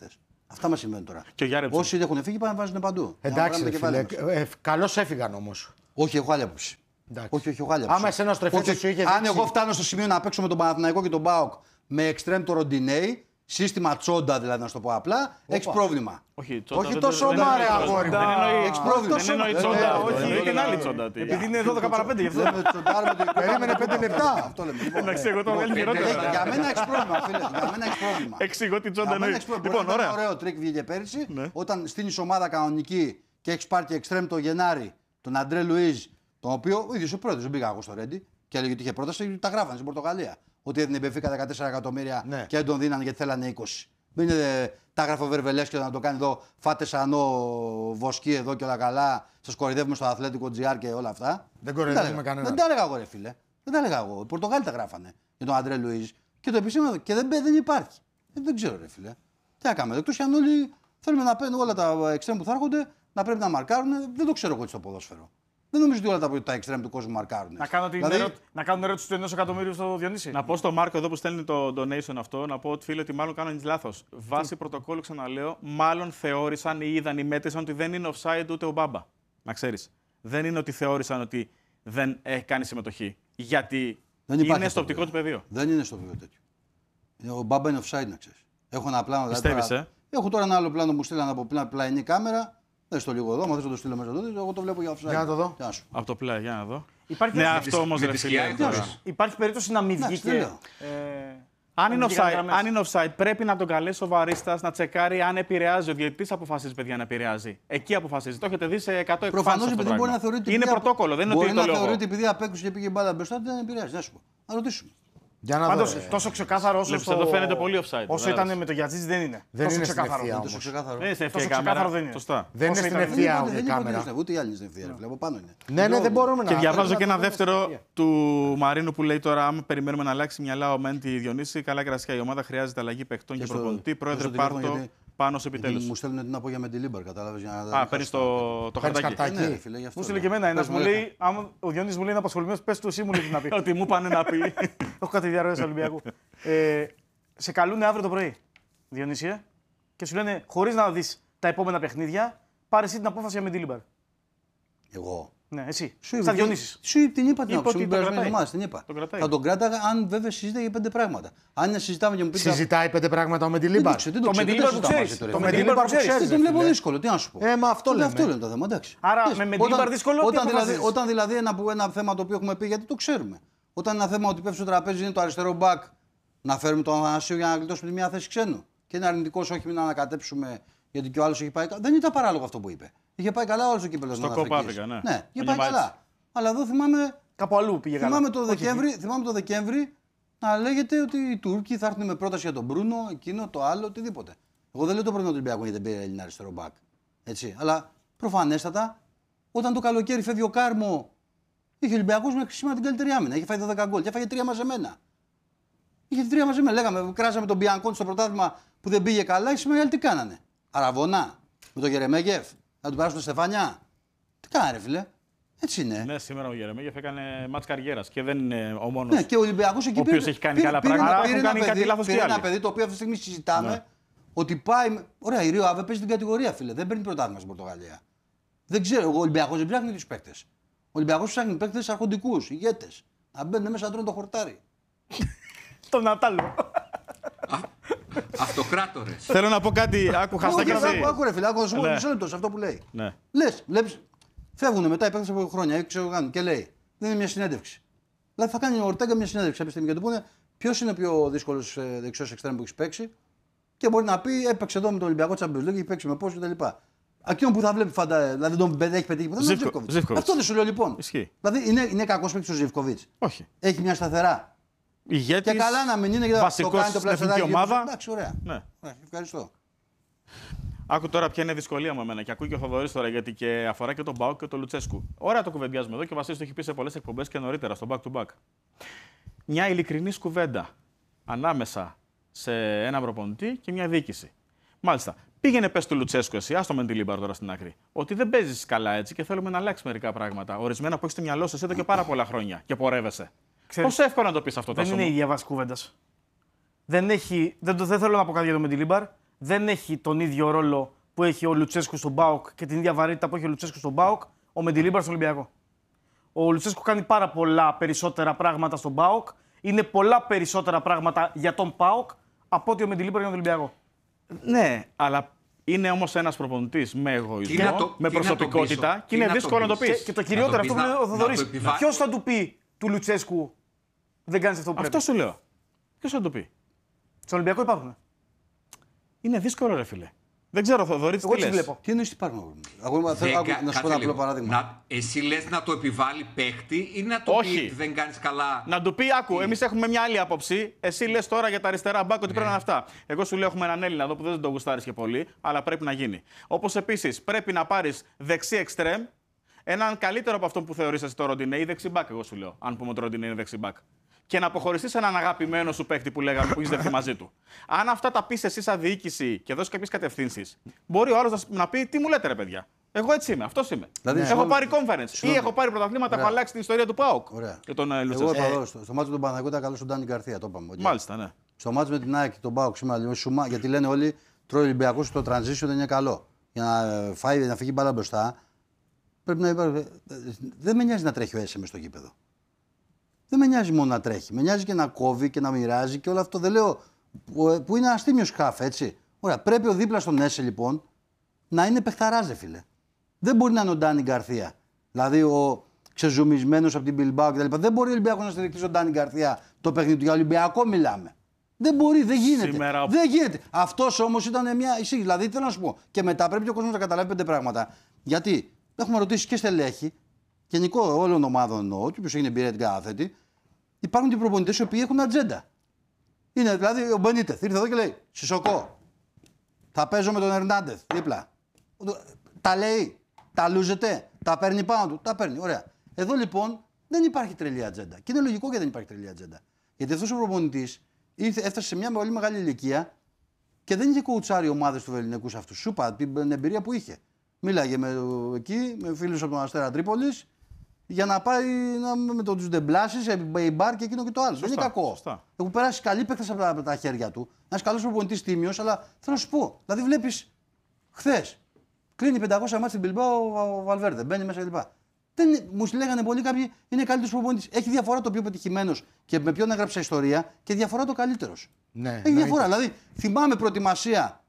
Αυτά μας συμβαίνουν τώρα. Και όσοι έχουν φύγει πάνε βάζουν παντού. Εντάξει, καλώς έφυγαν όμως. Όχι, έχω άλλη άποψη. Όχι, έχω άλλη άποψη. Άμα εσένα στρεφέτε σου είχε αν εγώ φτάνω στο σημείο να παίξω με τον Παναθηναϊκό και τον ΠΑΟΚ με εξτρέμ το Ροντινέι, σύστημα τσόντα δηλαδή, να σου το πω απλά, έχει πρόβλημα. Όχι τόσο μάρε αγόρι. Έχει πρόβλημα. Δεν εννοεί τσόντα. Όχι, την άλλη τσόντα. Επειδή είναι 12 παρά 5 γι' αυτό. Περίμενε 5 λεπτά. Αυτό λέμε. Εντάξει, εγώ το βγάλει χειρότερα. Για μένα έχει πρόβλημα, φίλε. Για μένα έχει πρόβλημα. Εξηγώ την τσόντα εννοεί. Λοιπόν, ένα ωραίο τρίκ βγήκε πέρυσι. Όταν στείνεις ομάδα κανονική και έχει πάρει και εξτρέμ το Γενάρη, τον Αντρέ Λουίζ, τον οποίο ο ίδιος ο πρόεδρος, δεν πήγα εγώ στο Ρέντι και έλεγε ότι είχε πρόταση, τα γράφανε στην Πορτογαλία. Ότι έδινε η Μπενφίκα 14 εκατομμύρια και δεν τον δίνανε γιατί θέλανε 20. Δεν είναι τα γράφω Βερβελές και να το κάνει εδώ, φάτε σανό βοσκή εδώ και όλα καλά, σας κοροϊδεύουμε στο Αθλέτικο Τζιάρ και όλα αυτά. Δεν κοροϊδεύουμε κανέναν. Δεν τα έλεγα εγώ, ρε φίλε. Δεν τα έλεγα εγώ. Οι Πορτογάλοι τα γράφανε για τον Αντρέ Λουίζ και το επισήμανο και δεν υπάρχει. Δεν ξέρω, ρε φίλε. Τι να κάνουμε. Εκτός αν όλοι θέλουμε να παίρνουν όλα τα εξτρέμ που θα έρχονται να πρέπει να μαρκάρουν. Δεν το ξέρω εγώ στο ποδόσφαιρο. Δεν νομίζω ότι όλα τα εξτρέμ του κόσμου μαρκάρουν. Να κάνουν ερώτηση του 1 εκατομμύριου στο Διονύση. Να πω στον Μάρκο εδώ που στέλνει το donation αυτό, να πω ότι φίλε ότι μάλλον κάνανε λάθος. Βάσει πρωτοκόλλου, ξαναλέω, μάλλον θεώρησαν ή είδαν ή μέτρησαν ότι δεν είναι offside ούτε ο Μπάμπα. Να ξέρεις. Δεν είναι ότι θεώρησαν ότι δεν έχει κάνει συμμετοχή. Γιατί είναι στο οπτικό του πεδίο. Δεν είναι στο πεδίο τέτοιο. Ο Μπάμπα είναι offside, να ξέρεις. Έχω ένα πλάνο. Πιστεύεις, Έχω τώρα ένα άλλο πλάνο που μου στείλανε από πλαϊνή κάμερα. Δες το λίγο εδώ, μα θες να το στείλω μέσα εδώ, εγώ το βλέπω για offside. Για να το δω. Από το πλάι, για να δω. Υπάρχει αυτό όμως ρε φίλε. Υπάρχει περίπτωση να μην βγήκε. Αν είναι offside, πρέπει να τον καλέσει ο βαρίστας να τσεκάρει αν επηρεάζει. Ο διαιτητής αποφασίζει, παιδιά, να επηρεάζει. Εκεί αποφασίζει. Το έχετε δει σε 100 εκφάνσεις. Προφανώς επειδή μπορεί να θεωρεί ότι. Είναι πρωτόκολλο, δεν είναι ότι μπορεί να θεωρεί ότι επειδή απέκουσε και πήγε μπάλα μπροστά, δεν επηρεάζει. Να σου πω. Να ρωτήσουμε. Πάντως, τόσο ξεκάθαρο όσο. Εδώ φαίνεται πολύ offside. Όσο ήταν με το Γιατζίτζ δεν είναι. Δεν είναι ξεκάθαρο. Δεν είναι στην ευθεία κάμερα. Δεν είναι στην ευθεία κάμερα. Ούτε οι άλλοι είναι στην ευθεία. Βλέπω πάνω είναι. Ναι, δεν μπορούμε να. Και διαβάζω και ένα δεύτερο του Μαρίνου που λέει τώρα: άμα περιμένουμε να αλλάξει μυαλά ο Μέντι Διονύση, καλά κρασιά. Η ομάδα χρειάζεται αλλαγή παιχτών και προπονητή. Πρόεδρε, πάρτο πάνω σε επιτέλους. Μου στέλνουν την απόγεια με τη Λίμπαρ, κατάλαβες. Παίρνει το χαρτάκι. Μου στείλε και εμένα ένας, μου λέει, ο Διονύσης μου λέει είναι απασχολημένος, πες του εσύ μου λέει να πει. Ότι μου πάνε να πει. Έχω κάτι διαρροές Ολυμπιακού. Σε καλούνε αύριο το πρωί, Διονύση, και σου λένε χωρίς να δεις τα επόμενα παιχνίδια, πάρε εσύ την απόφαση με τη Λίμπαρ. Εγώ. Ναι, εσύ. Σαν Διονύσης. Σου την είπα την περασμένη εβδομάδα. Θα τον κράταγα αν βέβαια συζητάει για 5 πράγματα. Αν συζητάμε και μου πείτε. Συζητάει 5 πράγματα με τη Λίμπαρ. Το με τη Λίμπαρ που ξέρεις. Το με τη Λίμπαρ που ξέρεις. Δεν τον βλέπω δύσκολο. Τι να σου πω. Μα αυτό λέμε. Αυτό λένε το θέμα. Εντάξει. Άρα με τη Λίμπαρ δύσκολο. Όταν δηλαδή ένα θέμα το οποίο έχουμε πει γιατί το ξέρουμε. Όταν ένα θέμα ότι πέφτει στο τραπέζι είναι το αριστερό μπακ, να φέρουμε τον Αθανασίου για να γλιτώσουμε τη μία θέση ξένου. Και είναι αρνητικό, όχι μην ανακατέψουμε γιατί και ο άλλο έχει πάει. Δεν ήταν παράλογο αυτό που είπε. Είχε πάει καλά όλο ο κύπελο. Στο Κοπάφρικα, ναι. Ναι, είχε πάει καλά. Αλλά εδώ θυμάμαι. Κάπου αλλού πήγε καλά. Θυμάμαι το Δεκέμβρη να λέγεται ότι οι Τούρκοι θα έρθουν με πρόταση για τον Μπρούνο, εκείνο, το άλλο, οτιδήποτε. Εγώ δεν λέω το πρόβλημα του Ολυμπιακού γιατί δεν πήρε Έλληνα αριστερό μπακ. Έτσι. Αλλά προφανέστατα όταν το καλοκαίρι φεύγει ο Κάρμο, είχε ο Ολυμπιακός με σήμερα την καλύτερη άμυνα. Είχε φάει 12 γκολ και έφαγε 3 μαζεμένα. Είχε 3 μαζεμένα. Λέγαμε, κράσαμε τον Μπιανκόν στο πρωτάθλημα που δεν πήγε καλά. Οι Σημερινοί τι κάνανε. Αραβωνά με τον Γερεμέγεφ, να του περάσουν Στεφανιά. Τι κάνανε, φίλε. Έτσι είναι. Ναι, σήμερα ο Γερεμέγεφ έκανε μάτς καριέρας και δεν είναι ο μόνος. Ναι, και ο Ολυμπιακός εκεί πήρε. Έχει κάνει καλά πράγματα. Έχουν κάνει κάτι λάθος κι άλλοι. Ένα παιδί το οποίο αυτή τη στιγμή συζητάμε ότι πάει. Ωραία, η Ρίο Αβε παίζει την κατηγορία, φίλε. Δεν παίρνει πρωτάθλημα στην Πορτογαλία. Δεν ξέρω, ο Ολυμπιακός δεν ψάχνει τους παίκτες. Ο Ολυμπιακός ψάχνει παίκτες αρχοντικούς, ηγέτες. Να μπαίνουν μέσα να τρώνε το χορτάρι. Τον Νατάλο. Αυτοκράτορες. Θέλω να πω κάτι. Άκου ρε φίλε, άκου μισό λεπτό σε αυτό που λέει. Λες, βλέπεις, φεύγουν μετά οι παίκτες από χρόνια και λέει, δεν είναι μια συνέντευξη. Δηλαδή θα κάνει ο Ορτέγκα μια συνέντευξη κάποια στιγμή και του πούνε ποιος είναι ο πιο δύσκολος δεξιός εξτρέμ που έχει παίξει και μπορεί να πει έπαιξε εδώ με τον Ολυμπιακό Champions League, έχει παίξει με πόσο κτλ. Εκείνο που θα βλέπει δηλαδή δεν τον έχει πετύχει ποτέ. Αυτό δεν σου λέω λοιπόν. Ισχύει. Δηλαδή είναι κακός παίκτης ο Ζιβκοβίτς. Όχι. Έχει μια σταθερά. Ηγέτης, και καλά να μην είναι γιατί βασικός το κάνει το πλαστεράκι. ομάδα. Εντάξει, ωραία. Ναι. Ευχαριστώ. Άκου τώρα ποια είναι η δυσκολία μου εμένα και ακούει και ο Θοδωρής τώρα γιατί και αφορά και τον Μπάουκ και τον Λουτσέσκου. Ωραία το κουβεντιάζουμε εδώ και ο Βασίλης το έχει πει σε πολλές εκπομπές και νωρίτερα στο back to back. Μια ειλικρινή κουβέντα ανάμεσα σε έναν προπονητή και μια διοίκηση. Μάλιστα, πήγαινε πες του Λουτσέσκου εσύ, άστο με τη Λίμπαρ τώρα στην άκρη. Ότι δεν παίζεις καλά έτσι και θέλουμε να αλλάξει μερικά πράγματα. Ορισμένα που έχεις στο μυαλό σου εδώ και πάρα πολλά χρόνια και πορεύεσαι. Πόσο εύκολο να το πεις αυτό τόσο. Δεν είναι η ίδια βάση κουβέντας. Δεν θέλω να πω κάτι για το Μεντιλίμπαρ. δεν έχει τον ίδιο ρόλο που έχει ο Λουτσέσκου στον ΠΑΟΚ και την ίδια βαρύτητα που έχει ο Λουτσέσκου στον ΠΑΟΚ, ο Μεντιλίμπαρ στον Ολυμπιακό. Ο Λουτσέσκου κάνει πάρα πολλά περισσότερα πράγματα στον ΠΑΟΚ. Είναι πολλά περισσότερα πράγματα για τον ΠΑΟΚ από ότι ο Μεντιλίμπαρ για τον Ολυμπιακό. Ναι, αλλά είναι όμως ένας προπονητής με εγωισμό, με προσωπικότητα και είναι δύσκολο να το πεις. Και το κυριότερο αυτό που λέει ο Θοδωρής. Ποιος θα του πει του Λουτσέσκου δεν κάνεις αυτό που πρέπει? Αυτό σου λέω. Ποιος θα του πει? Στον Ολυμπιακό υπάρχουν. Είναι δύσκολο, ρε φίλε. Δεν ξέρω, Θοδωρή, τι λες. Τι εννοείς υπάρχουν? Να σου πω ένα απλό παράδειγμα. Εσύ λες να το επιβάλλει παίχτη ή να το πει δεν κάνεις καλά? Να του πει, άκου, εμείς έχουμε μια άλλη άποψη. Εσύ λες τώρα για τα αριστερά μπακ ότι πρέπει να είναι αυτά. Εγώ σου λέω: έχουμε έναν Έλληνα εδώ που δεν τον γουστάρεις και πολύ, αλλά πρέπει να γίνει. Όπως επίσης πρέπει να πάρεις δεξί εξτρέμ, έναν καλύτερο από αυτόν που θεωρείς εσύ το Ροντινέ ή δεξί μπακ, εγώ σου λέω. Αν πούμε ότι το Ροντινέ είναι δεξί μπακ. Και να αποχωριστείς έναν αγαπημένο σου παίκτη που λέγαμε που έχεις δεχθεί μαζί του. Αν αυτά τα πεις εσύ σαν διοίκηση και δώσεις κάποιες κατευθύνσεις, μπορεί ο άλλος να πει: τι μου λέτε, ρε παιδιά. Εγώ έτσι είμαι, αυτός είμαι. Δηλαδή, έχω πάρει conference ή έχω πάρει πρωταθλήματα, έχω αλλάξει την ιστορία του ΠΑΟΚ. Και τον εγώ είπα εδώ, στο μάτσο του Παναθηναϊκού ήταν καλό ο Ντάνι Γκαρθία, το είπαμε. Μάλιστα, ναι. Στο μάτσο με την ΑΕΚ και τον ΠΑΟΚ σήμερα, γιατί λένε όλοι τρώει Ολυμπιακό στο transition δεν είναι καλό. Για να φύγει μπάλα μπροστά, πρέπει να υπάρχει. Δεν με νοιάζει να τρέχει ο Έσε μες στο γήπεδο. Δεν με νοιάζει μόνο να τρέχει. Με νοιάζει και να κόβει και να μοιράζει και όλο αυτό. Δεν λέω που είναι ένα τίμιο χαφ, έτσι. Ωραία, πρέπει ο δίπλα στον Έσε λοιπόν να είναι παιχταράζε, φίλε. Δεν μπορεί να είναι ο Ντάνι Γκαρθία. Δηλαδή ο ξεζουμισμένος από την Μπιλμπάο κτλ. Δεν μπορεί ο Ολυμπιακός να στηριχτεί στον Ντάνι Γκαρθία το παιχνίδι του. Για Ολυμπιακό μιλάμε. Δεν μπορεί, δεν γίνεται. Σήμερα... Δεν γίνεται. Αυτό όμως ήταν μια εισήγηση. Δηλαδή θέλω να σου πω και μετά πρέπει ο κόσμος να καταλάβει 5 πράγματα. Γιατί έχουμε ρωτήσει και στελέχη. Γενικό όλων των ομάδων εννοώ, και ποιος έχει εμπειρία την καταθέτει, υπάρχουν και προπονητές οι οποίοι έχουν ατζέντα. Είναι δηλαδή ο Μπενίτεθ, ήρθε εδώ και λέει: Σισοκό, θα παίζω με τον Ερνάντεθ δίπλα. Τα λέει, τα λούζεται, τα παίρνει πάνω του, τα παίρνει. Ωραία. Εδώ λοιπόν δεν υπάρχει τρελή ατζέντα. Και είναι λογικό και δεν υπάρχει τρελή ατζέντα. Γιατί αυτός ο προπονητής έφτασε σε μια πολύ μεγάλη ηλικία και δεν είχε κουουουτσάρει ομάδες του ελληνικού αυτού. Σου είπα την εμπειρία που είχε. Μίλαγε εκεί με φίλους από τον Αστέρα Τρίπολης. Για να πάει με τον Τζουντεμπλάση σε μπαρ και εκείνο και το άλλο. Σωστά, δεν είναι κακό. Σωστά. Έχουν περάσει καλοί παίκτες από τα χέρια του. Ένα καλό προπονητής τίμιος, αλλά θέλω να σου πω. Δηλαδή, βλέπεις χθες κλείνει 500 μάτς στην Μπιλμπάο ο Βαλβέρντε. Μπαίνει μέσα κλπ. Μου λέγανε πολλοί κάποιοι είναι καλύτερος προπονητής. Έχει διαφορά το πιο πετυχημένος και με ποιον έγραψε ιστορία και διαφορά το καλύτερος. Ναι, έχει διαφορά. Δηλαδή, θυμάμαι προετοιμασία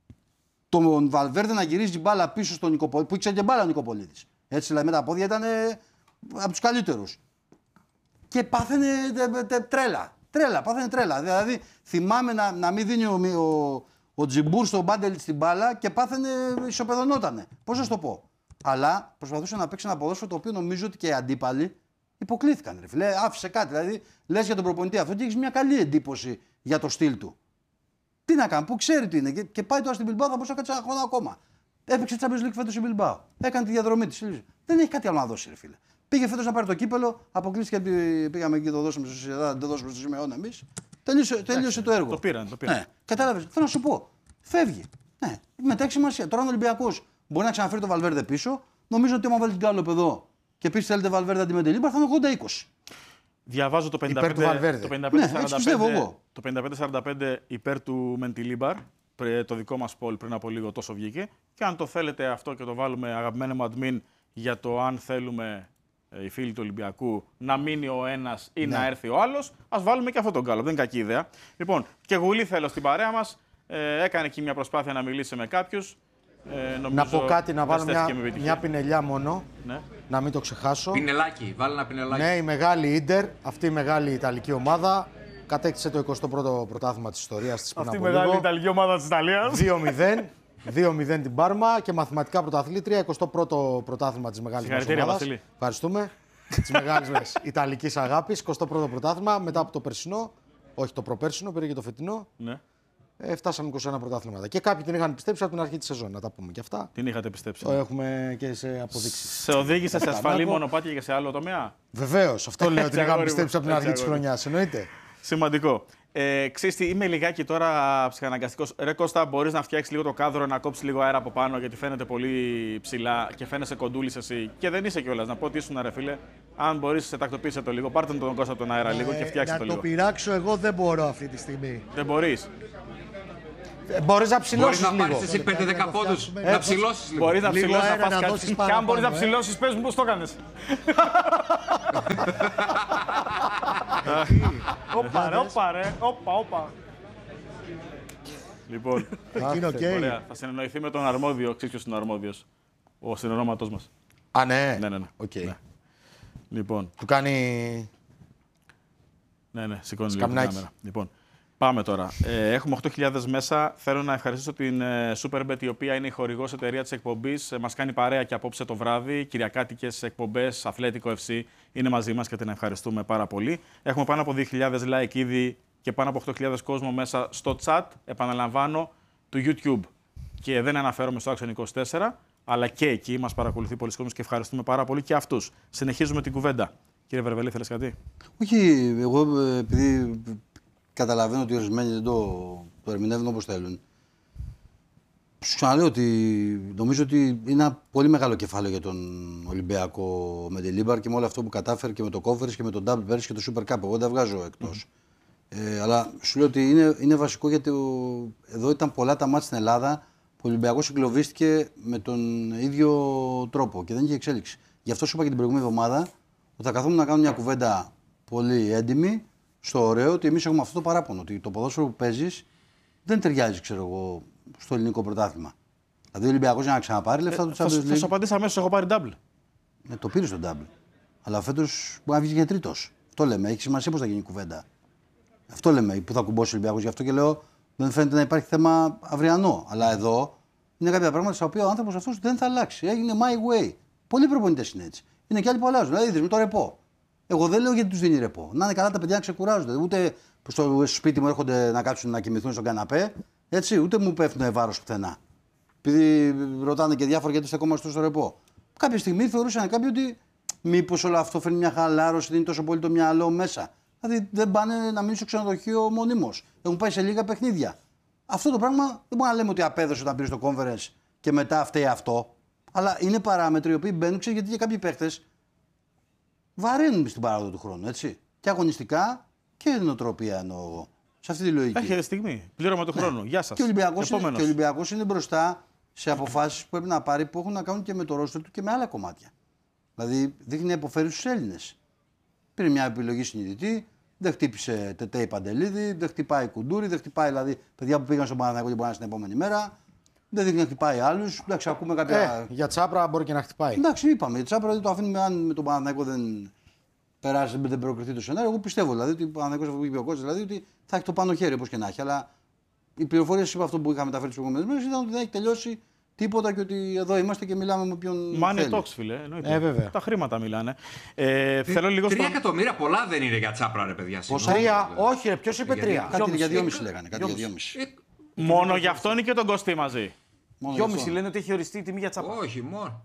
τον Βαλβέρντε να γυρίζει μπάλα πίσω στον Νικοπολίδη, που ήξερε και μπάλα ο Νικοπολίδης. Έτσι, δηλαδή με τα πόδια ήταν από τους καλύτερους. Και πάθαινε τρέλα. Πάθαινε τρέλα. Δηλαδή θυμάμαι να μην δίνει ο Τζιμπούρ στον Μπάντελ στην μπάλα και πάθαινε, ισοπεδωνότανε. Πώς να σου το πω. Αλλά προσπαθούσε να παίξει ένα ποδόσφαιρο το οποίο νομίζω ότι και οι αντίπαλοι υποκλήθηκαν. Ρε φίλε. Άφησε κάτι. Δηλαδή λες για τον προπονητή αυτό και έχεις μια καλή εντύπωση για το στυλ του. Τι να κάνει, που ξέρει τι είναι. Και πάει τώρα στην Μπιλμπάο, θα μπορούσε να κάτσει ένα χρόνο ακόμα. Έπαιξε Champions League φέτος στην Μπιλμπάο. Έκανε τη διαδρομή της. Δεν έχει κάτι άλλο να δώσει, ρε φίλε. Πήγε φέτος να πάρει το κύπελο, αποκλείστηκε. Πήγαμε εκεί, το δώσαμε στη Σοσιαδάδ, δεν το δώσαμε στο Σιμεών εμείς. Τελείωσε το έργο. Το πήραν. Ναι, κατάλαβες. Θέλω να σου πω. Φεύγει. Ναι, μετά έχει σημασία. Τώρα είναι Ολυμπιακός. Μπορεί να ξαναφέρει το Βαλβέρντε πίσω. Νομίζω ότι άμα βάλει την Γκάλοπ εδώ και πει θέλετε Βαλβέρντε αντί Μεντιλίμπαρ θα είναι 80-20. Διαβάζω το 55-45 υπέρ του Μεντιλίμπαρ. Το δικό μας poll πριν από λίγο τόσο βγήκε. Και αν το θέλετε αυτό και το βάλουμε αγαπημένο μου admin για το αν θέλουμε οι φίλοι του Ολυμπιακού να μείνει ο ένας ή να έρθει ο άλλος, ας βάλουμε και αυτό τον γκάλο. Δεν είναι κακή ιδέα. Λοιπόν, και Γουλή θέλω στην παρέα μας. Έκανε εκεί μια προσπάθεια να μιλήσει με κάποιους. Να πω κάτι, να βάλω μια πινελιά μόνο. Ναι. Να μην το ξεχάσω. Πινελάκι, βάλω ένα πινελάκι. Ναι, η μεγάλη Ίντερ, αυτή η μεγάλη Ιταλική ομάδα, κατέκτησε το 21ο πρωτάθλημα της ιστορίας της πριν από λίγο. Αυτή η μεγάλη Ιταλική ομάδα της Ιταλίας. 2-0 την Πάρμα και μαθηματικά πρωταθλήτρια, 21ο πρωτάθλημα της μεγάλης μας ομάδας. Ευχαριστούμε. Της μεγάλης Ιταλικής αγάπης, 21ο πρωτάθλημα μετά από το περσινό, όχι το προπέρσινο, πήρε και το φετινό. Ναι. Φτάσαμε 21 πρωτάθληματα. Και κάποιοι την είχαν πιστέψει από την αρχή της σεζόν, να τα πούμε και αυτά. Την είχατε πιστέψει. Έχουμε και σε αποδείξεις. Σε οδήγησε σε ασφαλή μονοπάτια και σε άλλο τομέα. Βεβαίως, αυτό λέω ότι την είχαμε πιστέψει από την αρχή της χρονιάς. Εννοείται. Σημαντικό. Ξέρεις τι, είμαι λιγάκι τώρα ψυχαναγκαστικός. Ρε Κώστα, μπορείς να φτιάξεις λίγο το κάδρο, να κόψεις λίγο αέρα από πάνω, γιατί φαίνεται πολύ ψηλά και φαίνεσαι κοντούλης εσύ. Και δεν είσαι κιόλας. Να πω ότι ήσουν, ρε φίλε. Αν μπορείς, σε τακτοποίησε το λίγο. Πάρτε τον Κώστα τον αέρα λίγο και φτιάξτε το λίγο. Να το πειράξω, εγώ δεν μπορώ αυτή τη στιγμή. Δεν μπορείς. Μπορείς να ψηλώσεις λίγο. Μπορείς να πάρεις εσύ 5-10 πόντους, να ψηλώσεις λίγο. Μπορείς να ψηλώσεις, να πας κάτι. Και αν μπορείς να ψηλώσεις, πες μου πώς το έκανες. Όπα. Λοιπόν, ωραία. Θα συνεννοηθεί με τον αρμόδιο. Ξέρεις ποιος είναι ο αρμόδιος. Ο συνεννόματός μας. Α, ναι. Ναι. Okay. Ναι. Λοιπόν. Του κάνει... Ναι, σηκώνει λίγο την κάμερα. Λοιπόν, πάμε τώρα. Έχουμε 8.000 μέσα. Θέλω να ευχαριστήσω την Superbet, η οποία είναι η χορηγός εταιρεία της εκπομπής. Μας κάνει παρέα και απόψε το βράδυ. Κυριακάτικες εκπομπές, Αθλέτικο FC είναι μαζί μας και την ευχαριστούμε πάρα πολύ. Έχουμε πάνω από 2.000 like ήδη και πάνω από 8.000 κόσμο μέσα στο chat. Επαναλαμβάνω, του YouTube. Και δεν αναφέρομαι στο Action 24, αλλά και εκεί μας παρακολουθεί πολλοί κόσμος και ευχαριστούμε πάρα πολύ και αυτούς. Συνεχίζουμε την κουβέντα. Κύριε Βερβελή, θέλεις κάτι? Όχι, εγώ επειδή καταλαβαίνω ότι ορισμένοι δεν το ερμηνεύουν όπως θέλουν. Σου ξαναλέω ότι νομίζω ότι είναι ένα πολύ μεγάλο κεφάλαιο για τον Ολυμπιακό με τη Λίμπαρ και με όλο αυτό που κατάφερε και με το Conference και με τον Double πέρυσι και το Super Cup. Εγώ δεν τα βγάζω εκτός. Αλλά σου λέω ότι είναι βασικό γιατί εδώ ήταν πολλά τα μάτια στην Ελλάδα που ο Ολυμπιακός εγκλωβίστηκε με τον ίδιο τρόπο και δεν είχε εξέλιξη. Γι' αυτό σου είπα και την προηγούμενη εβδομάδα ότι θα καθόμουν να κάνω μια κουβέντα πολύ έντιμη στο ωραίο ότι εμείς έχουμε αυτό το παράπονο. Ότι το ποδόσφαιρο που παίζεις δεν ταιριάζει, ξέρω εγώ, στο ελληνικό πρωτάθλημα. Δηλαδή ο Ολυμπιακός για να ξαναπάρει λεφτά του Champions League. Θα σου απαντήσω αμέσως, έχω πάρει double. Ναι, το πήρε στο double. Αλλά φέτος μπορεί να βγει και τρίτος. Αυτό λέμε. Έχει σημασία πώς θα γίνει η κουβέντα. Αυτό λέμε. Πού θα κουμπώσει ο Ολυμπιακός. Γι' αυτό και λέω δεν φαίνεται να υπάρχει θέμα αυριανό. Αλλά εδώ είναι κάποια πράγματα στα οποία ο άνθρωπος αυτός δεν θα αλλάξει. Έγινε my way. Πολλοί προπονητές είναι έτσι. Είναι και άλλοι που αλλάζουν. Δηλαδή, με το ρεπό. Εγώ δεν λέω γιατί τους δίνει ρεπό. Να είναι καλά τα παιδιά να ξεκουράζονται. Ούτε στο σπίτι μου έρχονται να κάτσουν να κοιμηθούν στον καναπέ. Έτσι, ούτε μου πέφτουν βάρος πουθενά. Επειδή ρωτάνε και διάφορα γιατί στεκόμαστε στο ρεπό. Κάποια στιγμή θεωρούσαν κάποιοι ότι μήπως όλο αυτό φέρνει μια χαλάρωση, δεν είναι τόσο πολύ το μυαλό μέσα. Δηλαδή δεν πάνε να μείνουν στο ξενοδοχείο μονίμως. Έχουν πάει σε λίγα παιχνίδια. Αυτό το πράγμα δεν μπορούμε να λέμε ότι απέδωσε όταν πήρε στο conference και μετά φταίει αυτό. Αλλά είναι παράμετροι οι οποίοι μπαίνουν, γιατί και κάποιοι παίχτες βαραίνουν στην παράδοση του χρόνου. Έτσι. Και αγωνιστικά και νοοτροπία εννοώ εγώ. Σε αυτή τη λογική. Έχετε στιγμή. Πλήρωμα του χρόνου. Γεια σας. Και ο Ολυμπιακός είναι μπροστά σε αποφάσεις που πρέπει να πάρει που έχουν να κάνουν και με το ρόστερ του και με άλλα κομμάτια. Δηλαδή δείχνει να υποφέρει στους Έλληνες. Πήρε μια επιλογή συνειδητή, δεν χτύπησε Τετέι Παντελίδη, δεν χτυπάει Κουντούρη, δεν χτυπάει δηλαδή παιδιά που πήγαν στον Παναθηναϊκό και μπορεί να είναι στην επόμενη μέρα. Δεν δείχνει να χτυπάει άλλους. Εντάξει, ακούμε κάποια. Για Τσάπρα μπορεί και να χτυπάει. Εντάξει, είπαμε. Για Τσάπρα το αφήνουμε αν με τον Παναθηναϊκό δεν περάσει, δεν προκριθεί το σενάριο. Εγώ πιστεύω δηλαδή ότι ο Παναθηναϊκός θα βγει πιο κότσο, δηλαδή ότι θα έχει το πάνω χέρι όπως και να έχει. Αλλά οι πληροφορίες από αυτό που είχαμε μεταφέρει τις προηγούμενες μέρες ήταν ότι δεν έχει τελειώσει τίποτα και ότι εδώ είμαστε και μιλάμε με ποιον. Μάνε τόξ, φίλε. Βέβαια. Τα χρήματα μιλάνε. Θέλω λίγο 3 εκατομμύρια πολλά δεν είναι για Τσάπρα, ρε παιδιά. Πόσα? Όχι, ρε, ποιος είπε 3. Κάτι για 2,5 λέγανε. Κάτι για 2,5. Μόνο γι' αυτό είναι και τον Κωστή μαζί. 2,5 λένε ότι έχει οριστεί η τιμή για Τσάπρα. Όχι,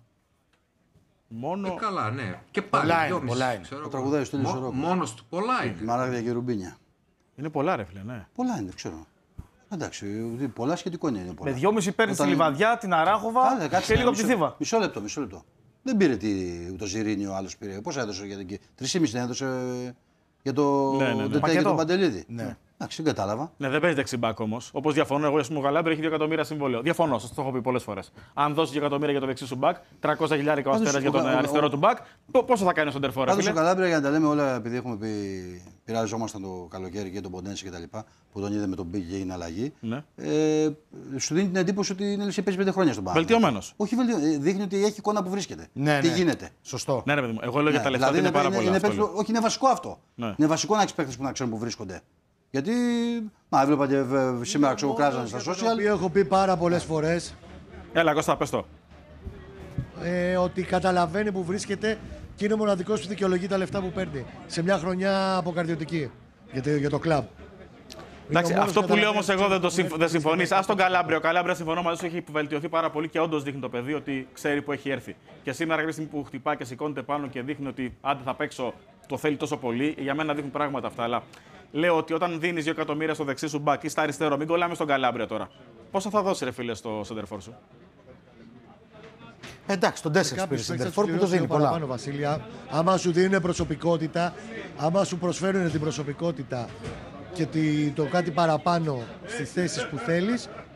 μόνο. Καλά, ναι. Και πάλι. Πολλά είναι. Το τραγουδάει στο Λισορόκο. Μόνος του. Πολλά είναι. Μαράγδια και ρουμπίνια. Είναι πολλά, ρε φίλε, ναι. Πολλά είναι, ξέρω. Εντάξει, πολλά σχετικό είναι. Πολλά. Με 2,5 παίρνει τη Λιβαδιά, την Αράχοβα και λίγο από τη Θήβα. Μισό λεπτό. Δεν πήρε το Ζιρίνι ο άλλος πήρε. Πώς έδωσε για την. 3,5 δεν έδωσε για το Τετέι και τον Παντελίδη. Ναι. Εντάξει, δεν κατάλαβα. Ναι, δεν παίζει δεξιμπάκ όμως. Όπως διαφωνώ, εγώ ο Γαλάμπερ έχει 2 εκατομμύρια συμβόλαιο. Διαφωνώ, σας το έχω πει πολλές φορές. Αν δώσει 2 εκατομμύρια για το δεξί σου μπακ, 300.000 ο Αστέρας για τον αριστερό του μπακ, πόσο θα κάνει ο Σεντερφόρ? Πάντως ο Καλάμπρια, για να τα λέμε όλα, επειδή έχουμε πει, πειράζομασταν το καλοκαίρι και τον Ποντένση και τα λοιπά, που τον είδε με τον Μπίκ και έγινε αλλαγή. Ναι. Σου δίνει την εντύπωση ότι είναι λύση, παίζει 5 χρόνια στον Πάο. Βελτιωμένος. Όχι, δείχνει ότι έχει εικόνα που βρίσκεται. Ναι, τι ναι. γίνεται. Σωστό. Ναι, ρε παιδί μου, εγώ λέω για τα λεφτά είναι πάρα πολλά. Όχι, είναι βασικό αυτό. Ναι. Είναι βασικό να έχει παίχτες που να ξέρουν που βρίσκονται. Γιατί. Να, έβλεπα και σήμερα ξέρω κράζανε στα social. Έχω πει πάρα πολλές φορές. Έλα, Κώστα, πες το. Ότι καταλαβαίνει που βρίσκεται και είναι ο μοναδικός που δικαιολογεί τα λεφτά που παίρνει. Σε μια χρονιά αποκαρδιωτική για το κλαμπ. Εντάξει, αυτό που λέω όμως εγώ δεν συμφωνείς. Ας τον Καλάμπρια. Ο Καλάμπρια συμφωνώ μαζί σου, έχει βελτιωθεί πάρα πολύ και όντως δείχνει το παιδί ότι ξέρει που έχει έρθει. Και σήμερα, κάποια στιγμή που χτυπάει και σηκώνεται πάνω και δείχνει ότι άντε θα παίξω, το θέλει τόσο πολύ, για μένα δείχνουν πράγματα αυτά. Αλλά λέω ότι όταν δίνεις 2 εκατομμύρια στο δεξί σου μπακ ή στα αριστερό, μην κολλάμε στον Καλάμπρια τώρα. Πόσα θα δώσει, ρε φίλε, στο σεντερφόρ σου? Εντάξει, τον 4 πήρε σεντερφόρ που το δίνει πολλά. Πάνω, Βασίλεια, άμα σου δίνουν προσωπικότητα, άμα σου προσφέρουν την προσωπικότητα και το κάτι παραπάνω στις θέσεις που θέλεις,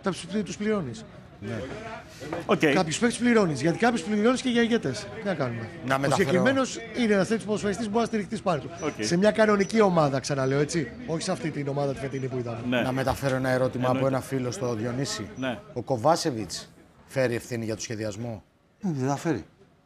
τους πληρώνεις. Okay. Κάποιους παίκτες πληρώνεις. Γιατί κάποιους πληρώνεις και για ηγέτες. Τι να κάνουμε. Ο συγκεκριμένος είναι ένας τέτοιος ποδοσφαιριστής που μπορεί να στηριχτείς πάρει του. Σε μια κανονική ομάδα, ξαναλέω έτσι. Όχι σε αυτή την ομάδα τη φετινή που είδαμε. Ναι. Να μεταφέρω ένα ερώτημα από ένα φίλο στο Διονύση. Ναι. Ο Κοβάσεβιτς φέρει ευθύνη για το σχεδιασμό? Δεν θα φέρει.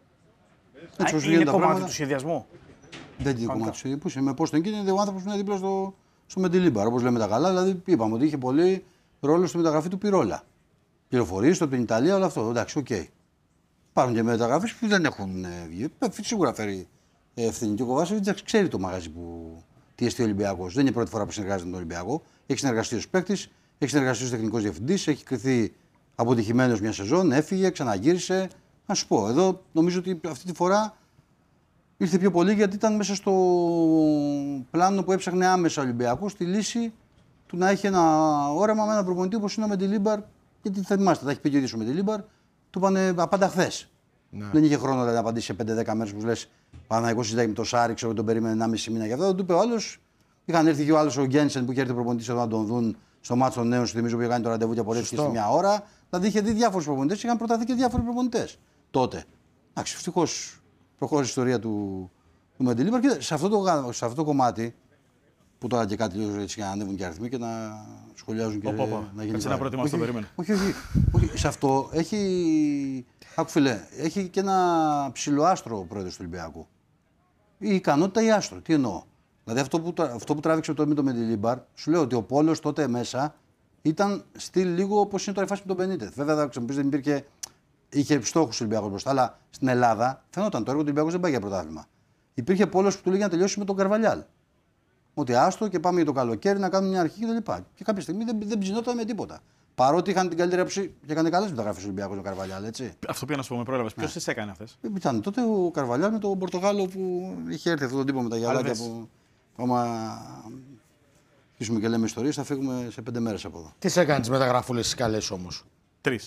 Είναι κομμάτι του σχεδιασμού. Δεν είναι κομμάτι του σχεδιασμού. Με πώς τον είναι ο άνθρωπος που είναι δίπλα στο Μεντιλίμπαρ. Όπως λέμε τα καλά, δηλαδή είπαμε ότι είχε πολύ ρόλο στη μεταγραφή του Πυρόλα. Πληροφορίες από την Ιταλία, όλο αυτό. Εντάξει, οκ. Υπάρχουν και μεταγραφές που δεν έχουν βγει. Σίγουρα φέρει ευθύνη. Και ο Κοβάσεβιτς ξέρει το μαγαζί που τι εστί ο Ολυμπιακός. Δεν είναι η πρώτη φορά που συνεργάζεται με τον Ολυμπιακό. Έχει συνεργαστεί ως παίκτης, έχει συνεργαστεί ως τεχνικός διευθυντής, έχει κρυθεί αποτυχημένος μια σεζόν, έφυγε, ξαναγύρισε. Να σου πω, εδώ νομίζω ότι αυτή τη φορά ήρθε πιο πολύ γιατί ήταν μέσα στο πλάνο που έψαχνε άμεσα ο Ολυμπιακός τη λύση του να έχει ένα όραμα με έναν προπονητή όπως είναι ο Μεντιλίμπαρ. Γιατί θα θυμάστε, τα έχει πει και ο ίδιος ο Μεντιλίμπαρ, του είπανε απάντα χθες. Ναι. Δεν είχε χρόνο δηλαδή, να απαντήσει σε 5-10 μέρες που λες Παναθηναϊκός συζητάει με το Σάρι, ξέρω ότι τον περίμενε 1,5 μήνα και αυτό. Του είπε ο άλλος, είχαν έρθει και ο άλλος ο Γκένσεν που είχε έρθει προπονητής εδώ να τον δουν στο μάτσο των νέων, σου θυμίζω που είχε κάνει το ραντεβού και απορρέφθηκε στη μια ώρα. Δηλαδή είχε δει διάφορους προπονητές, είχαν προταθεί και διάφοροι προπονητές τότε. Εντάξει, ευτυχώς προχώρησε η ιστορία του Μεντιλίμπαρ και σε αυτό το κομμάτι. Που τώρα και κάτι λίγο έτσι για να ανέβουν και αριθμοί και να σχολιάζουν και να γίνει. Έτσι να προετοιμάσει το περίμενε. Όχι. Σε αυτό έχει. Άκου φίλε, έχει και ένα ψηλό άστρο ο πρόεδρος του Ολυμπιακού. Η ικανότητα ή άστρο. Τι εννοώ. Δηλαδή αυτό που τράβηξε το με Μεντιλίμπαρ, σου λέω ότι ο Πόλος τότε μέσα ήταν στυλ λίγο όπως είναι τώρα η φάση με τον Μπενίτεθ. Βέβαια θα ξαναπείς δεν υπήρχε. Είχε στόχους ο Ολυμπιακός μπροστά, αλλά στην Ελλάδα φαινόταν το έργο του Ολυμπιακού δεν πάει για πρωτάθλημα. Υπήρχε Πόλος που του λέγει να τελειώσει με τον Καρβαλιάλ. Ότι άστο και πάμε για το καλοκαίρι να κάνουμε μια αρχή κτλ. Και κάποια στιγμή δεν ψινόταν με τίποτα. Παρότι είχαν την καλύτερη άποψη και έκανε καλές μεταγραφές ο Ολυμπιακός με τον Καρβαλιάλ, έτσι. Αυτό πήγα να σου πω, με πρόλαβες. Ποιος τις έκανε αυτές? Ήταν τότε ο Καρβαλιάλ με τον Πορτογάλο που είχε έρθει αυτόν τον τύπο με τα γυαλάκια που. Άμα αρχίσουμε και λέμε ιστορίες, θα φύγουμε σε 5 μέρες από εδώ. Τι σε έκανε τις μεταγραφούλες τις καλές όμως? 3.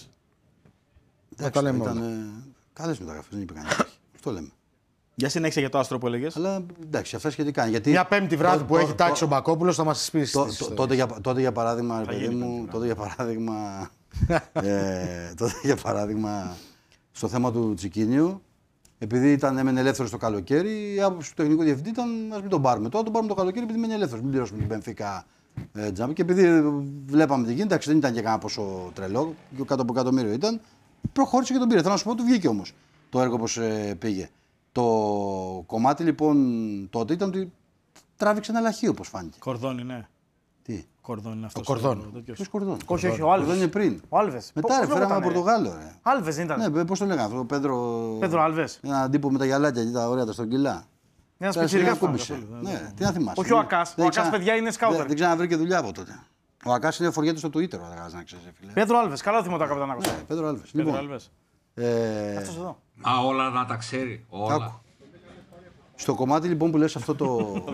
Ήταν καλές μεταγραφές, δεν είπε κανένα. Αυτό λέμε. Για συνέχεια για το άστρο που έλεγες. Αλλά εντάξει, αυτά σχετικά. Γιατί μια Πέμπτη βράδυ που έχει τάξει ο Μπακόπουλος θα μας πει. Τότε για παράδειγμα, παιδί μου, τότε για παράδειγμα, στο θέμα του Τσικίνιου, επειδή έμενε ελεύθερο το καλοκαίρι, η άποψη του τεχνικού διευθυντή ήταν να μην τον πάρουμε. Τώρα τον πάρουμε το καλοκαίρι επειδή μένει ελεύθερο. Μην πληρώσουμε την Μπενφίκα τζάμπη. Και επειδή βλέπαμε τι γίνεται, εντάξει, δεν ήταν και κανένα ποσό τρελό, κάτω από εκατομμύριο ήταν, προχώρησε και τον πήρε. Θέλω να σου πω, του βγήκε όμως το έργο όπως πήγε. Το κομμάτι λοιπόν τότε ήταν ότι τράβηξε ένα λαχείο όπως φάνηκε. Κορδόνι, ναι. Τι? Κορδόνι είναι αυτό. Το Κορδόνι. Ποιος Κορδόνι? Όχι, ο Άλβες. Δεν είναι πριν. Ο Άλβες. Μετά φέραμε από Πορτογάλο. Άλβες δεν ήταν? Ναι, πώς το λέγανε αυτό, Πέντρο Άλβες. Έναν τύπο με τα γυαλάκια και τα ωραία τα στρογγυλά. Ένας πιτσιρικάς κούμπησε. Ναι, τι να θυμάσαι. Όχι ο Ακάς. Ο Ακάς, παιδιά, είναι σκάουτερ. Δεν ξαναβρήκε δουλειά από τότε. Ο Ακάς είναι φοριέτης στο Twitter, να ξέρεις, φίλε. Πέντρο Άλβες, καλά θυμόταν καπετανάκος. Ναι, Πέντρο Άλβες. Αυτός εδώ. Μα όλα να τα ξέρει. Όλα. Στο κομμάτι λοιπόν που λες αυτό το.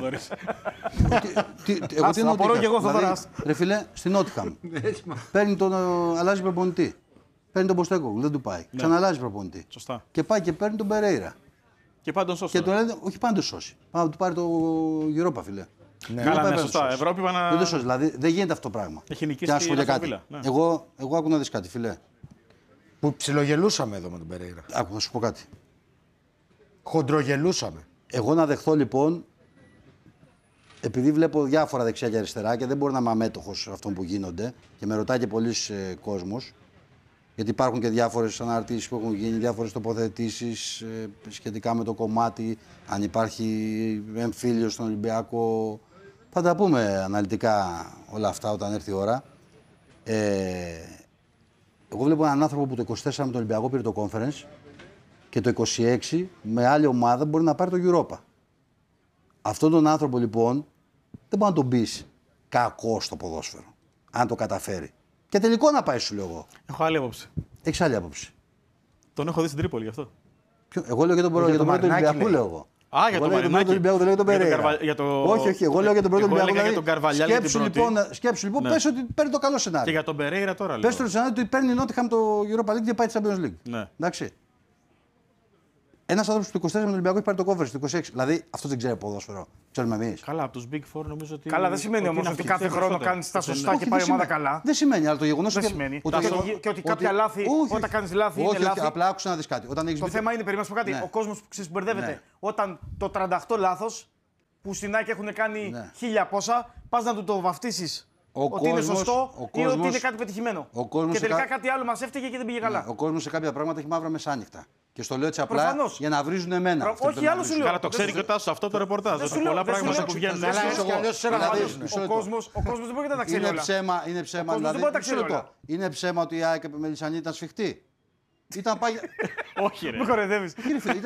Εγώ τι να πω και εγώ Θοδωράς. Ρε φίλε, στην Νότιχαμ. Παίρνει αλλάζει προπονητή. Παίρνει τον Ποστέκογλου, δεν του πάει. Ξαναλάζει προπονητή. Σωστά. Και πάει και παίρνει τον Περέιρα. Και πάει τον σώσει. Και του λένε, όχι πάντα σώσει. Πάμε να του πάρει το Europa, φίλε. Ναι, σωστά. Ευρώπη πάει να. Δεν το σώσει. Δηλαδή δεν γίνεται αυτό το πράγμα. Έχει νικήσει και κάτι. Εγώ άκου να δεις κάτι, φίλε. Που ψιλογελούσαμε εδώ με τον Περέιρα. Άκου να σου πω κάτι. Χοντρογελούσαμε. Εγώ να δεχθώ λοιπόν, επειδή βλέπω διάφορα δεξιά και αριστερά και δεν μπορώ να είμαι αμέτωχος αυτών που γίνονται και με ρωτάει και πολλοί κόσμος, γιατί υπάρχουν και διάφορες αναρτήσεις που έχουν γίνει, διάφορες τοποθετήσεις σχετικά με το κομμάτι, αν υπάρχει εμφύλιο στον Ολυμπιακό. Θα τα πούμε αναλυτικά όλα αυτά όταν έρθει η ώρα. Εγώ βλέπω έναν άνθρωπο που το 24 με τον Ολυμπιακό πήρε το Conference και το 26 με άλλη ομάδα μπορεί να πάρει το Europa. Αυτόν τον άνθρωπο λοιπόν δεν μπορεί να τον πεις κακό στο ποδόσφαιρο, αν το καταφέρει. Και τελικό να πάει, σου λέω εγώ. Έχω άλλη άποψη. Έχεις άλλη άποψη? Τον έχω δει στην Τρίπολη γι' αυτό. Εγώ λέω για τον πρώτο του Ολυμπιακού, λέω εγώ. Α, για τον Μαρινάκη. Ολυμπιακού, δεν λέω τον Περέιρα. Όχι, εγώ λέω για τον πρώτο Ολυμπιακού. Για τον Καρβαλιάλ. Σκέψου λοιπόν, πες ότι παίρνει το καλό σενάριο. Και για τον Περέιρα τώρα λέω. Πες το σενάριο ότι παίρνει η Νότιχαμ το Europa League και πάει τη Champions League. Ναι. Εντάξει. Ένας άνθρωπος του 24 με τον Ολυμπιακό έχει πάρει το Conference του 26. Δηλαδή αυτό δεν ξέρει ποδόσφαιρο. Ξέρουμε εμείς. Καλά, από τους Big Four νομίζω ότι. Καλά, δεν σημαίνει όμως ότι κάθε χρόνο κάνεις τα σωστά και πάει η ομάδα καλά. Δεν σημαίνει, αλλά το γεγονός δεν σημαίνει. Και ότι κάποια λάθη, όταν κάνεις λάθη, είναι λάθη. Απλά άκουσα να δεις κάτι. Το θέμα είναι, περιμένω κάτι. Ο κόσμος που μπερδεύεται. Όταν το 38 λάθος που στην ΑΕΚ έχουν κάνει 1000 πόσα, πας να του το βαφτίσεις. Ότι είναι σωστό ή ότι είναι κάτι πετυχημένο. Και τελικά κάτι άλλο μας έφταιγε και δεν πήγε καλά. Ο κόσμος σε κάποια πράγματα έχει μαύρα μεσάνυχτα. Και στο λέω έτσι απλά για να βρίζουν εμένα. Όχι, άλλο σου λέω. Καλά, το ξέρει και ο Τάσος αυτό το ρεπορτάζ. Ότι πολλά πράγματα που βγαίνουν έξω. Ο κόσμος δεν μπορεί να τα ξέρει. Είναι ψέμα. Είναι ψέμα ότι η ΑΕΚ Μελισσανή ήταν σφιχτή. Ήταν πάει. Όχι, ρε. Με κοροϊδεύεις.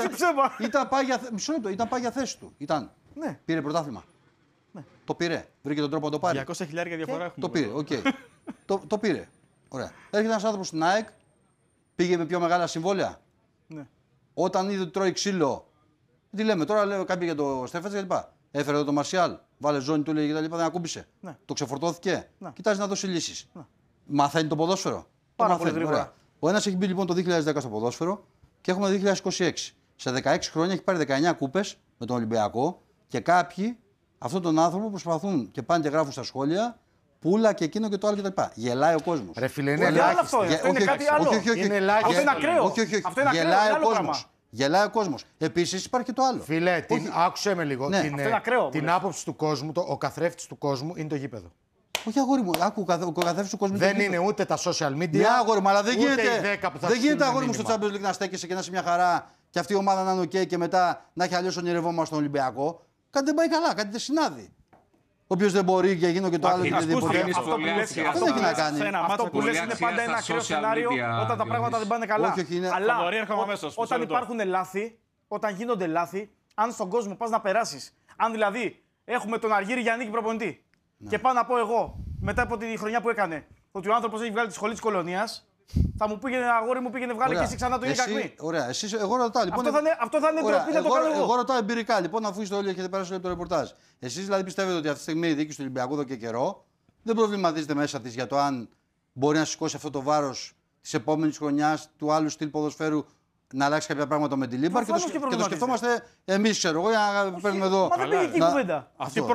Ήταν πάει για θέση του. Πήρε πρωτάθλημα. Το πήρε. Βρήκε τον τρόπο να το πάρει. 200.000 διαφορά έχουμε. Το πήρε. Το πήρε. Ωραία. Έρχεται ένας άνθρωπος στην ΑΕΚ, πήγε με πιο μεγάλα συμβόλαια. Ναι. Όταν είδε ότι τρώει ξύλο. Τι λέμε τώρα, λέω κάποιοι για το Στέφετς και λοιπά. Έφερε εδώ το Μαρσιάλ, βάλε ζώνη του, λέει και τα λοιπά, δεν ακούμπησε. Ναι. Το ξεφορτώθηκε. Ναι. Κοιτάζει να δώσει λύσεις. Ναι. Μαθαίνει το ποδόσφαιρο. Πάρα πολύ γρήγορα. Ο ένας έχει μπει λοιπόν το 2010 στο ποδόσφαιρο και έχουμε 2026. Σε 16 χρόνια έχει πάρει 19 κούπες με τον Ολυμπιακό και κάποιοι αυτόν τον άνθρωπο προσπαθούν και πάνε και γράφουν στα σχόλια. Πούλα και εκείνο και το άλλο κτλ. Γελάει ο κόσμος. Ρε φίλε, είναι ελάχιστο. Είναι κάτι άλλο. Είναι ελάχιστο. Αυτό είναι ακραίο. Γελάει ο κόσμος. Γελάει ο κόσμος. Επίσης υπάρχει και το άλλο. Φίλε, άκουσε με λίγο. Ναι. Την άποψη του κόσμου, ο καθρέφτης του κόσμου είναι το γήπεδο. Όχι αγόρι μου, άκου ο καθρέφτης του κόσμου. Δεν είναι ούτε τα social media. Ναι, αγόρι μου, αλλά δεν γίνεται αγόρι μου στο Champions League να στέκεσαι και να είσαι μια χαρά και αυτή η ομάδα να είναι OK και μετά να έχει αλλιώς ονειρευόμαστε στον Ολυμπιακό. Κάτι δεν πάει καλά, κάτι δεν συνάδει. Όποιος δεν μπορεί και εκείνο και το άλλο και δεν μπορεί. Αυτό έχει να κάνει. Αυτό που λες είναι πάντα ένα ακραίο σενάριο όταν τα πράγματα δεν πάνε καλά. Αλλά όταν υπάρχουν λάθη, όταν γίνονται λάθη, αν στον κόσμο πας να περάσεις, αν δηλαδή έχουμε τον Αργύρη Γιαννίκη προπονητή και πάω να πω εγώ μετά από τη χρονιά που έκανε ότι ο άνθρωπος έχει βγάλει τη σχολή της Κολονίας, θα μου πήγαινε αγόρι μου, πήγαινε βγάλει και εσύ ξανά το ίδιο κακμή. Ωραία, εσείς, εγώ ρωτάω λοιπόν. Αυτό θα είναι ντροπή να το κάνω εγώ. Εγώ ρωτάω εμπειρικά λοιπόν, αφού είστε όλοι έχετε περάσει το ρεπορτάζ. Εσείς δηλαδή πιστεύετε ότι αυτή τη στιγμή η διοίκηση του Ολυμπιακού εδώ και καιρό δεν προβληματίζεται μέσα της για το αν μπορεί να σηκώσει αυτό το βάρος της επόμενης χρονιάς του άλλου στυλ ποδοσφαίρου να αλλάξει κάποια πράγματα με τη Λίμπαρ και το σκεφτόμαστε εμείς, ξέρω εγώ, για να παίρνουμε εδώ. Μα δεν πήγε εκεί η κουβέντα.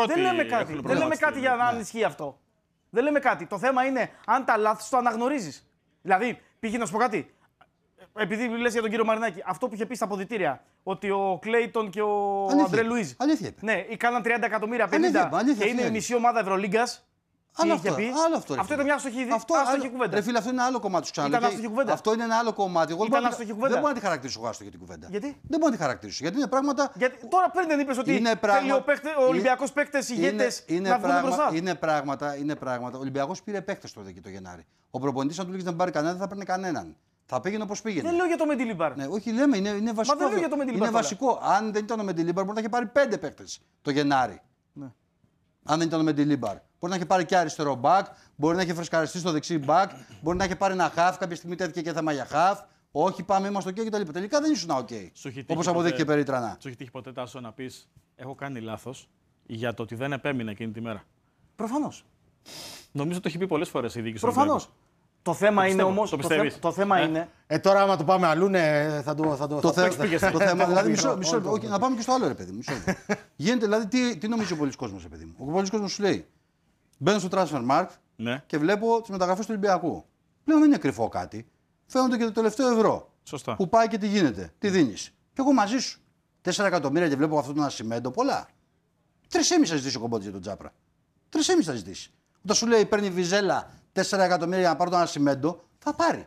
Δεν λέμε κάτι για να ισχύει αυτό. Δεν λέμε κάτι. Το θέμα είναι αν τα λάθη το αναγνωρίζεις. Δηλαδή, πήγε να σου πω κάτι. Επειδή λες για τον κύριο Μαρινάκη, αυτό που είχε πει στα αποδυτήρια, ότι ο Κλέιτον και ο Αντρέ Λουίζ. Αλήθεια είπε. Ναι, κάναν 30 εκατομμύρια, 50 και είναι η μισή ομάδα Ευρωλίγκας. Άλλο αυτό. Αυτό ήταν μια αστοχή κουβέντα. Ρε φίλε, αυτό είναι άλλο κομμάτι. Ήταν αστοχή κουβέντα. Αυτό είναι ένα άλλο κομμάτι. Δεν μπορώ να τη χαρακτηρίσω εγώ άστοχη την κουβέντα. Γιατί? Δεν μπορώ να τη χαρακτηρίσω. Γιατί είναι πράγματα. Τώρα πριν δεν είπες ότι θέλει ο Ολυμπιακός παίκτες, ηγέτες να βγουν μπροστά. Είναι πράγματα. Ο Ολυμπιακός πήρε παίκτες τότε και το Γενάρη. Ο προπονητής, αν του λέγεις να πάρει κανέναν, δεν θα παίρνει κανέναν. Θα πήγαινε όπως πήγαινε. Δεν λέω για το Μεντιλίμπαρ. Ναι, όχι, λέμε, είναι βασικό. Μα δεν λέω για το Μεντιλίμπαρ. Είναι βασικό. Αν δεν ήταν ο Μεντιλίμπαρ, μπορεί να είχε πάρει 5 παίκτες το Γενάρη. Ναι. Αν δεν ήταν ο Μεντιλίμπαρ. Μπορεί να είχε πάρει και αριστερό μπακ, μπορεί να είχε φρεσκαριστεί στο δεξί μπακ, μπορεί να είχε πάρει ένα χαφ. Κάποια στιγμή τέθηκε και θέμα για χαφ. Όχι, πάμε, είμαστε OK κτλ. Τελικά δεν ήσουν OK. Όπως αποδείχθηκε περίτρανα. Σου έχει τύχει ποτέ, Τάσο, να πεις: έχω κάνει λάθος για το ότι δεν επέμεινε εκείνη τη μέρα? Προφανώς. Νομίζω το έχει πει πολλές φορές η διοίκηση. Προφανώς. Το θέμα είναι όμως. Το θέμα είναι. Τώρα, άμα το πάμε αλλού, ναι, θα το θέμα. Δηλαδή, μισό λεπτό. Να πάμε και στο άλλο, ρε παιδί μου. Γίνεται, δηλαδή, τι νομίζει ο πολλής κόσμος, ρε παιδί μου? Ο πολλής κόσμος σου λέει: μπαίνω στο Transfermarkt και βλέπω τις μεταγραφές του Ολυμπιακού. Λέω: δεν είναι κρυφό κάτι. Φαίνονται και το τελευταίο ευρώ. Σωστά. Που πάει και τι γίνεται, τι δίνεις. Και εγώ μαζί σου. 4 εκατομμύρια και βλέπω αυτό το Νασιμέντο, πολλά. 3,5 θα ζητήσει ο Κομπότης για τον Τζάπρα. 3,5 θα ζητήσει. Όταν σου λέει παίρνει Βιζέλα 4 εκατομμύρια για να πάρω τον Νασιμέντο, θα πάρει.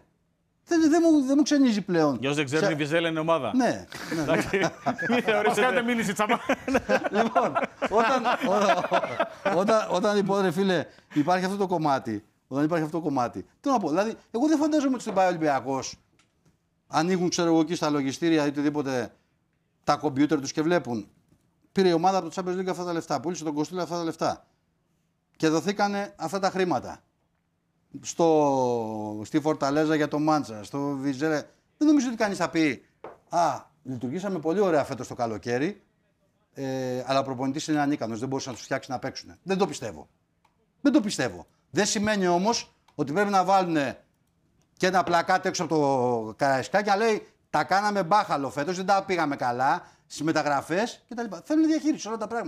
Δεν μου ξενίζει πλέον. Για όσοι δεν ξέρουν, η Βιζέλα είναι ομάδα. Ναι. Κάντε μήνυση τσάμπα. Λοιπόν, όταν λοιπόν, ρε φίλε, υπάρχει αυτό το κομμάτι. Τι να πω, δηλαδή, εγώ δεν φαντάζομαι ότι στην πάει ο Ολυμπιακός. Ανοίγουν, ξέρω εγώ, εκεί στα λογιστήρια ή οτιδήποτε τα κομπιούτερ τους και βλέπουν. Πήρε η ομάδα από το Champions League αυτά τα λεφτά. Πούλησε τον Κοστούλα αυτά τα λεφτά. Και δοθήκανε αυτά τα χρήματα. Στη Φορταλέζα για το Μάντσα, στο Βιζέλε. Δεν νομίζω ότι κανείς θα πει: λειτουργήσαμε πολύ ωραία φέτος το καλοκαίρι, αλλά ο προπονητής είναι ανίκανος, δεν μπορούσε να τους φτιάξει να παίξουν. Δεν το πιστεύω. Δεν σημαίνει όμως ότι πρέπει να βάλουν και ένα πλακάτι έξω από το Καραϊσκάκι και να λέει: τα κάναμε μπάχαλο φέτος, δεν τα πήγαμε καλά στις μεταγραφές κτλ. Θέλουν διαχείριση όλα τα πράγματα.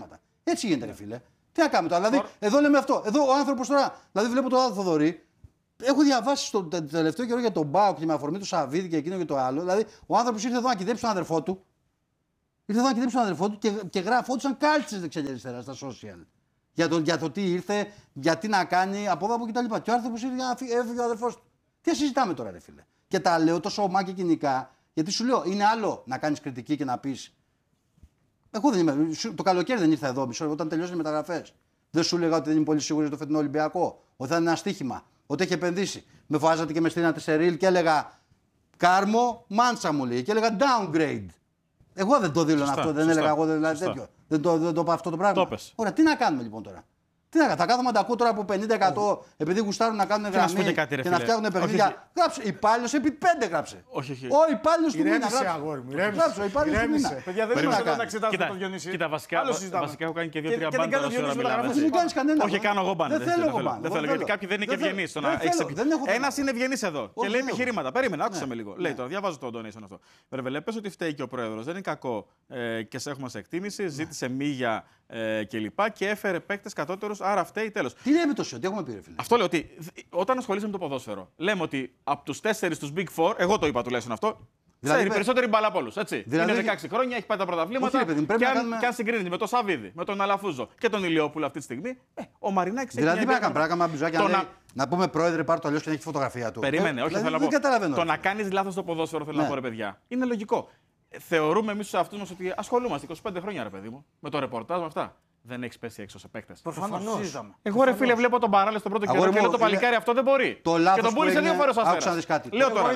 Έτσι γίνεται, ρε φίλε. Τι να κάνουμε τώρα. Δηλαδή, εδώ λέμε αυτό. Εδώ ο άνθρωπος τώρα. Δηλαδή, βλέπω τον Θοδωρή. Έχω διαβάσει στο τελευταίο καιρό για τον Μπάουκ και με αφορμή του Σαββίδη και εκείνο και το άλλο. Δηλαδή, ο άνθρωπος ήρθε εδώ να κυδέψει τον αδερφό του. Ήρθε εδώ να κυδέψει τον αδερφό του και γράφονταν κάλτσες δεξιά και αριστερά στα social. Για το τι ήρθε, γιατί να κάνει, από εδώ από κτλ. Και ο άνθρωπος ήρθε για να έφυγε ο αδερφός του. Τι συζητάμε τώρα, ρε φίλε. Και τα λέω τόσο ομά και κοινικά, γιατί σου λέω, είναι άλλο να κάνεις κριτική και να πεις. Εγώ δεν είμαι. Το καλοκαίρι δεν ήρθα εδώ, όταν τελειώσαν οι μεταγραφές. Δεν σου έλεγα ότι δεν είμαι πολύ σίγουρος για το φετινό Ολυμπιακό, ότι θα είναι ένα στοίχημα, ότι έχει επενδύσει. Με φοβάζατε και με στείλατε σε ρίλ και έλεγα Κάρμο, μάντσα μου λέει, και έλεγα downgrade. Εγώ δεν το δήλωνα αυτό, δεν έλεγα εγώ δηλαδή τέτοιο. Δεν το είπα αυτό το πράγμα. Ωραία, τι να κάνουμε λοιπόν τώρα. Τι να κάνουμε, θα κάθομαι να τα ακούω τώρα από 50% επειδή γουστάρουν να κάνουν γραμμή και να φτιάχνουν παιχνίδια. Γράψε, υπάλληλος επί 5 γράψε. Όχι. Ο υπάλληλος του μήνα. Γράψε, ο υπάλληλος του μήνα. Παιδιά, δεν είναι να εξετάσουμε το Διονύση. Κοίτα, βασικά έχω κάνει και 2-3 μπάντα. Δεν κάνεις κανένα. Όχι, κάνω εγώ μπάντα. Δεν θέλω, γιατί κάποιοι δεν είναι και ευγενείς. Ένας είναι ευγενής εδώ και λέει επιχειρήματα. Περίμενε, άκουσα με λίγο. Λέει τώρα, διαβάζω το donation αυτό. Βέβαια, πες ότι φταίει και ο πρόεδρος. Δεν είναι κακό και σε έχουμε σε εκτίμηση. Ζήτησε μίγια κλπ. Και έφερε παίκτες κατώτερους, άρα φταίει τέλος. Τι λέμε τόσο, τι έχουμε πει, ρε φίλε. Αυτό λέω ότι όταν ασχολείσαι με το ποδόσφαιρο, λέμε ότι από τους 4 τους Big Four, εγώ το είπα τουλάχιστον αυτό, δηλαδή, ξέρει περισσότερη μπάλα από όλους. Δηλαδή, είναι 16 χρόνια, έχει πάει τα πρωταθλήματα. Και αν συγκρίνει με τον Σαββίδη, με τον Αλαφούζο και τον Ηλιόπουλο αυτή τη στιγμή, ο Μαρινάκης έχει. Δηλαδή, πρέπει να πράγμα μπιζάκια να πούμε πρόεδρε, πάρ' το αλλιώς και να έχει φωτογραφία του. Περίμενε, όχι, θέλω να πω. Το να κάνεις λάθος στο ποδόσφαιρο, θέλω να πω, ρε παιδιά, είναι λογικό. Θεωρούμε εμείς τους εαυτούς μας ότι ασχολούμαστε 25 χρόνια, ρε παιδί μου, με το ρεπορτάζ, με αυτά. Δεν έχει πέσει έξω σε παίκτες. Προφανώς. Εγώ, ρε φίλε, βλέπω τον Παράλε στον πρώτο καιρό και λέω το παλικάρι αυτό δεν μπορεί. Και τον πούλησε 2 φορές ο Αστέρας. Άκουσα να δεις κάτι. Λέω τώρα.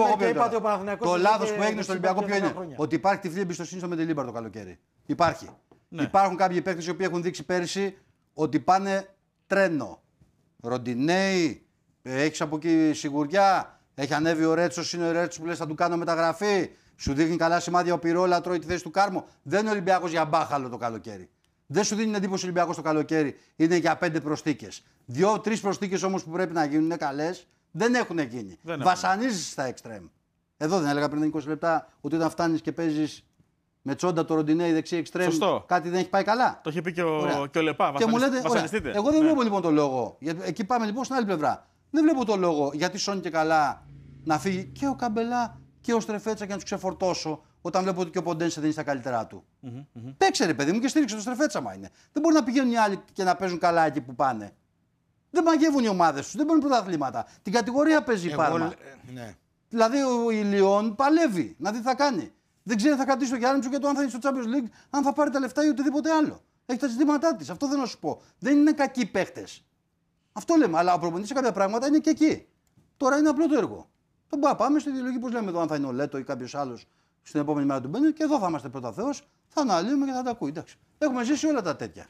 Το λάθος που έγινε στο Ολυμπιακό ποιο είναι? Ότι υπάρχει τυφλή εμπιστοσύνη στο Μεντελίμπαρ το καλοκαίρι. Υπάρχει. Υπάρχουν κάποιοι παίκτες οι οποίοι έχουν δείξει πέρυσι ότι πάνε τρένο. Ροντινέι, έχει από εκεί σιγουριά. Έχει ανέβει ο Ρέτσος, είναι ο Ρέτσος που λες θα του κάνω μεταγραφή. Σου δείχνει καλά σημάδια ο Πυρόλα, τρώει τη θέση του Κάρμο. Δεν είναι Ολυμπιακός για μπάχαλο το καλοκαίρι. Δεν σου δίνει εντύπωση ο Ολυμπιακός το καλοκαίρι. Είναι για 5 προσθήκες. 2-3 προσθήκες όμως που πρέπει να γίνουν είναι καλές. Δεν έχουν γίνει. Βασανίζεις στα εξτρέμ. Εδώ δεν έλεγα πριν 20 λεπτά ότι όταν φτάνεις και παίζεις με τσόντα το Ροντινέι δεξί εξτρέμ, κάτι δεν έχει πάει καλά. Το είχε πει και ο Λεπά. Και μου λέτε, εγώ δεν βλέπω λοιπόν το λόγο. Εκεί πάμε λοιπόν στην άλλη πλευρά. Δεν βλέπω το λόγο γιατί σώνει και καλά να φύγει και ο Καμπελά και ο Στρεφέτσα και να του ξεφορτώσω όταν βλέπω ότι και ο Ποντένσε δεν είναι στα καλύτερά του. Παίξε ρε παιδί μου και στήριξε το Στρεφέτσα μα είναι. Δεν μπορεί να πηγαίνουν οι άλλοι και να παίζουν καλά εκεί που πάνε. Δεν μαγεύουν οι ομάδες του, δεν παίρνουν πρωταθλήματα. Την κατηγορία παίζει η Πάρμα. Ναι. Δηλαδή ο Ηλιόν παλεύει να δει τι θα κάνει. Δεν ξέρει αν θα κρατήσει το Γιάννη και το αν θα είναι στο Champions League, αν θα πάρει τα λεφτά ή οτιδήποτε άλλο. Έχει τα ζητήματά τη. Αυτό δεν να σου πω. Δεν είναι κακοί παίχτες. Αυτό λέμε. Αλλά ο προπονητής σε κάποια πράγματα είναι και εκεί. Τώρα είναι απλό το έργο. Τον πάμε στη ιδεολογική, πώς λέμε εδώ, αν θα είναι ο Λέτο ή κάποιος άλλος στην επόμενη μέρα του μπαίνει και εδώ θα είμαστε πρώτα Θεός, θα αναλύουμε και θα τα ακούει. Εντάξει. Έχουμε ζήσει όλα τα τέτοια.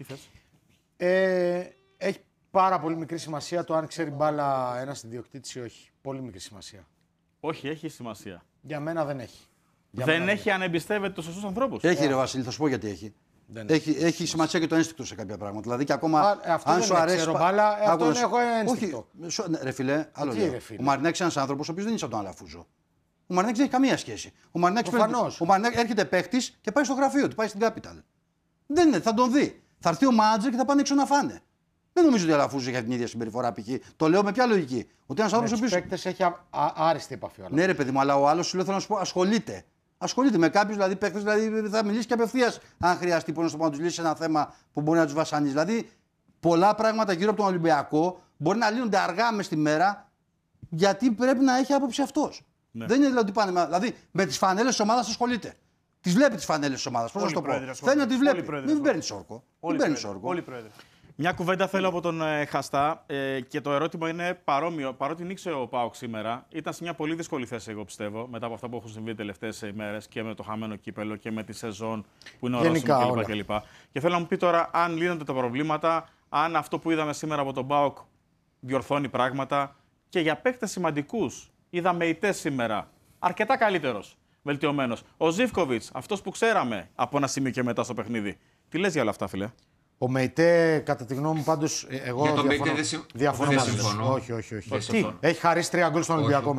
Έχει πάρα πολύ μικρή σημασία το αν ξέρει μπάλα ένας ιδιοκτήτης ή όχι. Πολύ μικρή σημασία. Όχι, έχει σημασία. Για μένα δεν έχει. Δεν έχει αν εμπιστεύεται τους σωστούς ανθρώπους. Έχει ρε Βασίλη, θα σου πω γιατί έχει. Έχει σημασία και το ένστικτο σε κάποια πράγματα. Δηλαδή και ακόμα αν σου αρέσει. Αυτό δεν έχω ένστικτο. Όχι, ρε φιλέ, άλλο λέω. Ο Μαρινάκης είναι ένας άνθρωπος ο οποίος δεν είναι σαν τον Αλαφούζο. Ο Μαρινάκης δεν έχει καμία σχέση. Ο Μαρινάκης έρχεται παίχτης και πάει στο γραφείο του, πάει στην Capital. Δεν είναι, θα τον δει. Θα έρθει ο μάνατζερ και θα πάνε έξω να φάνε. Δεν νομίζω ότι ο Αλαφούζος έχει την ίδια συμπεριφορά π.χ. Το λέω με ποια λογική. Ότι ένας άνθρωπος ο οποίος. Με τους παίκτες έχει άριστη επαφή. Ναι, ρε παιδί μου, αλλά ο άλλος σου λέω θέλω να σου πω ασχολείται. Ασχολείται με κάποιους δηλαδή παίκτες, δηλαδή θα μιλήσει και απευθείας αν χρειαστεί να του λύσει ένα θέμα που μπορεί να τους βασανίσει. Δηλαδή πολλά πράγματα γύρω από τον Ολυμπιακό μπορεί να λύνονται αργά μες τη μέρα γιατί πρέπει να έχει άποψη αυτός. Ναι. Δεν είναι δηλαδή πάνε. Δηλαδή με τις φανέλες της ομάδας ασχολείται. Τις βλέπει τις φανέλες της ομάδας. Πώς να το πω. Θέλει να τις βλέπει. Μην παίρνει όρκο. Όλοι πρόεδρε. Μια κουβέντα θέλω από τον Χαστά και το ερώτημα είναι παρόμοιο. Παρότι νίξε ο ΠΑΟΚ σήμερα, ήταν σε μια πολύ δύσκολη θέση, εγώ πιστεύω, μετά από αυτά που έχουν συμβεί τις τελευταίες ημέρες και με το χαμένο κύπελο και με τη σεζόν που είναι ορόσημο κλπ. Και θέλω να μου πει τώρα αν λύνονται τα προβλήματα, αν αυτό που είδαμε σήμερα από τον ΠΑΟΚ διορθώνει πράγματα και για παίκτες σημαντικούς. Είδαμε ηττές σήμερα. Αρκετά καλύτερος, βελτιωμένος. Ο Ζίβκοβιτς, αυτός που ξέραμε από ένα σημείο και μετά στο παιχνίδι. Τι λες για όλα αυτά, φίλε? Ο Μεϊτέ, κατά τη γνώμη μου, πάντως, εγώ διαφωνώ μαζί σου. Όχι. Έχει χαρίσει 3 γκολ στον Ολυμπιακό Μεϊτέ.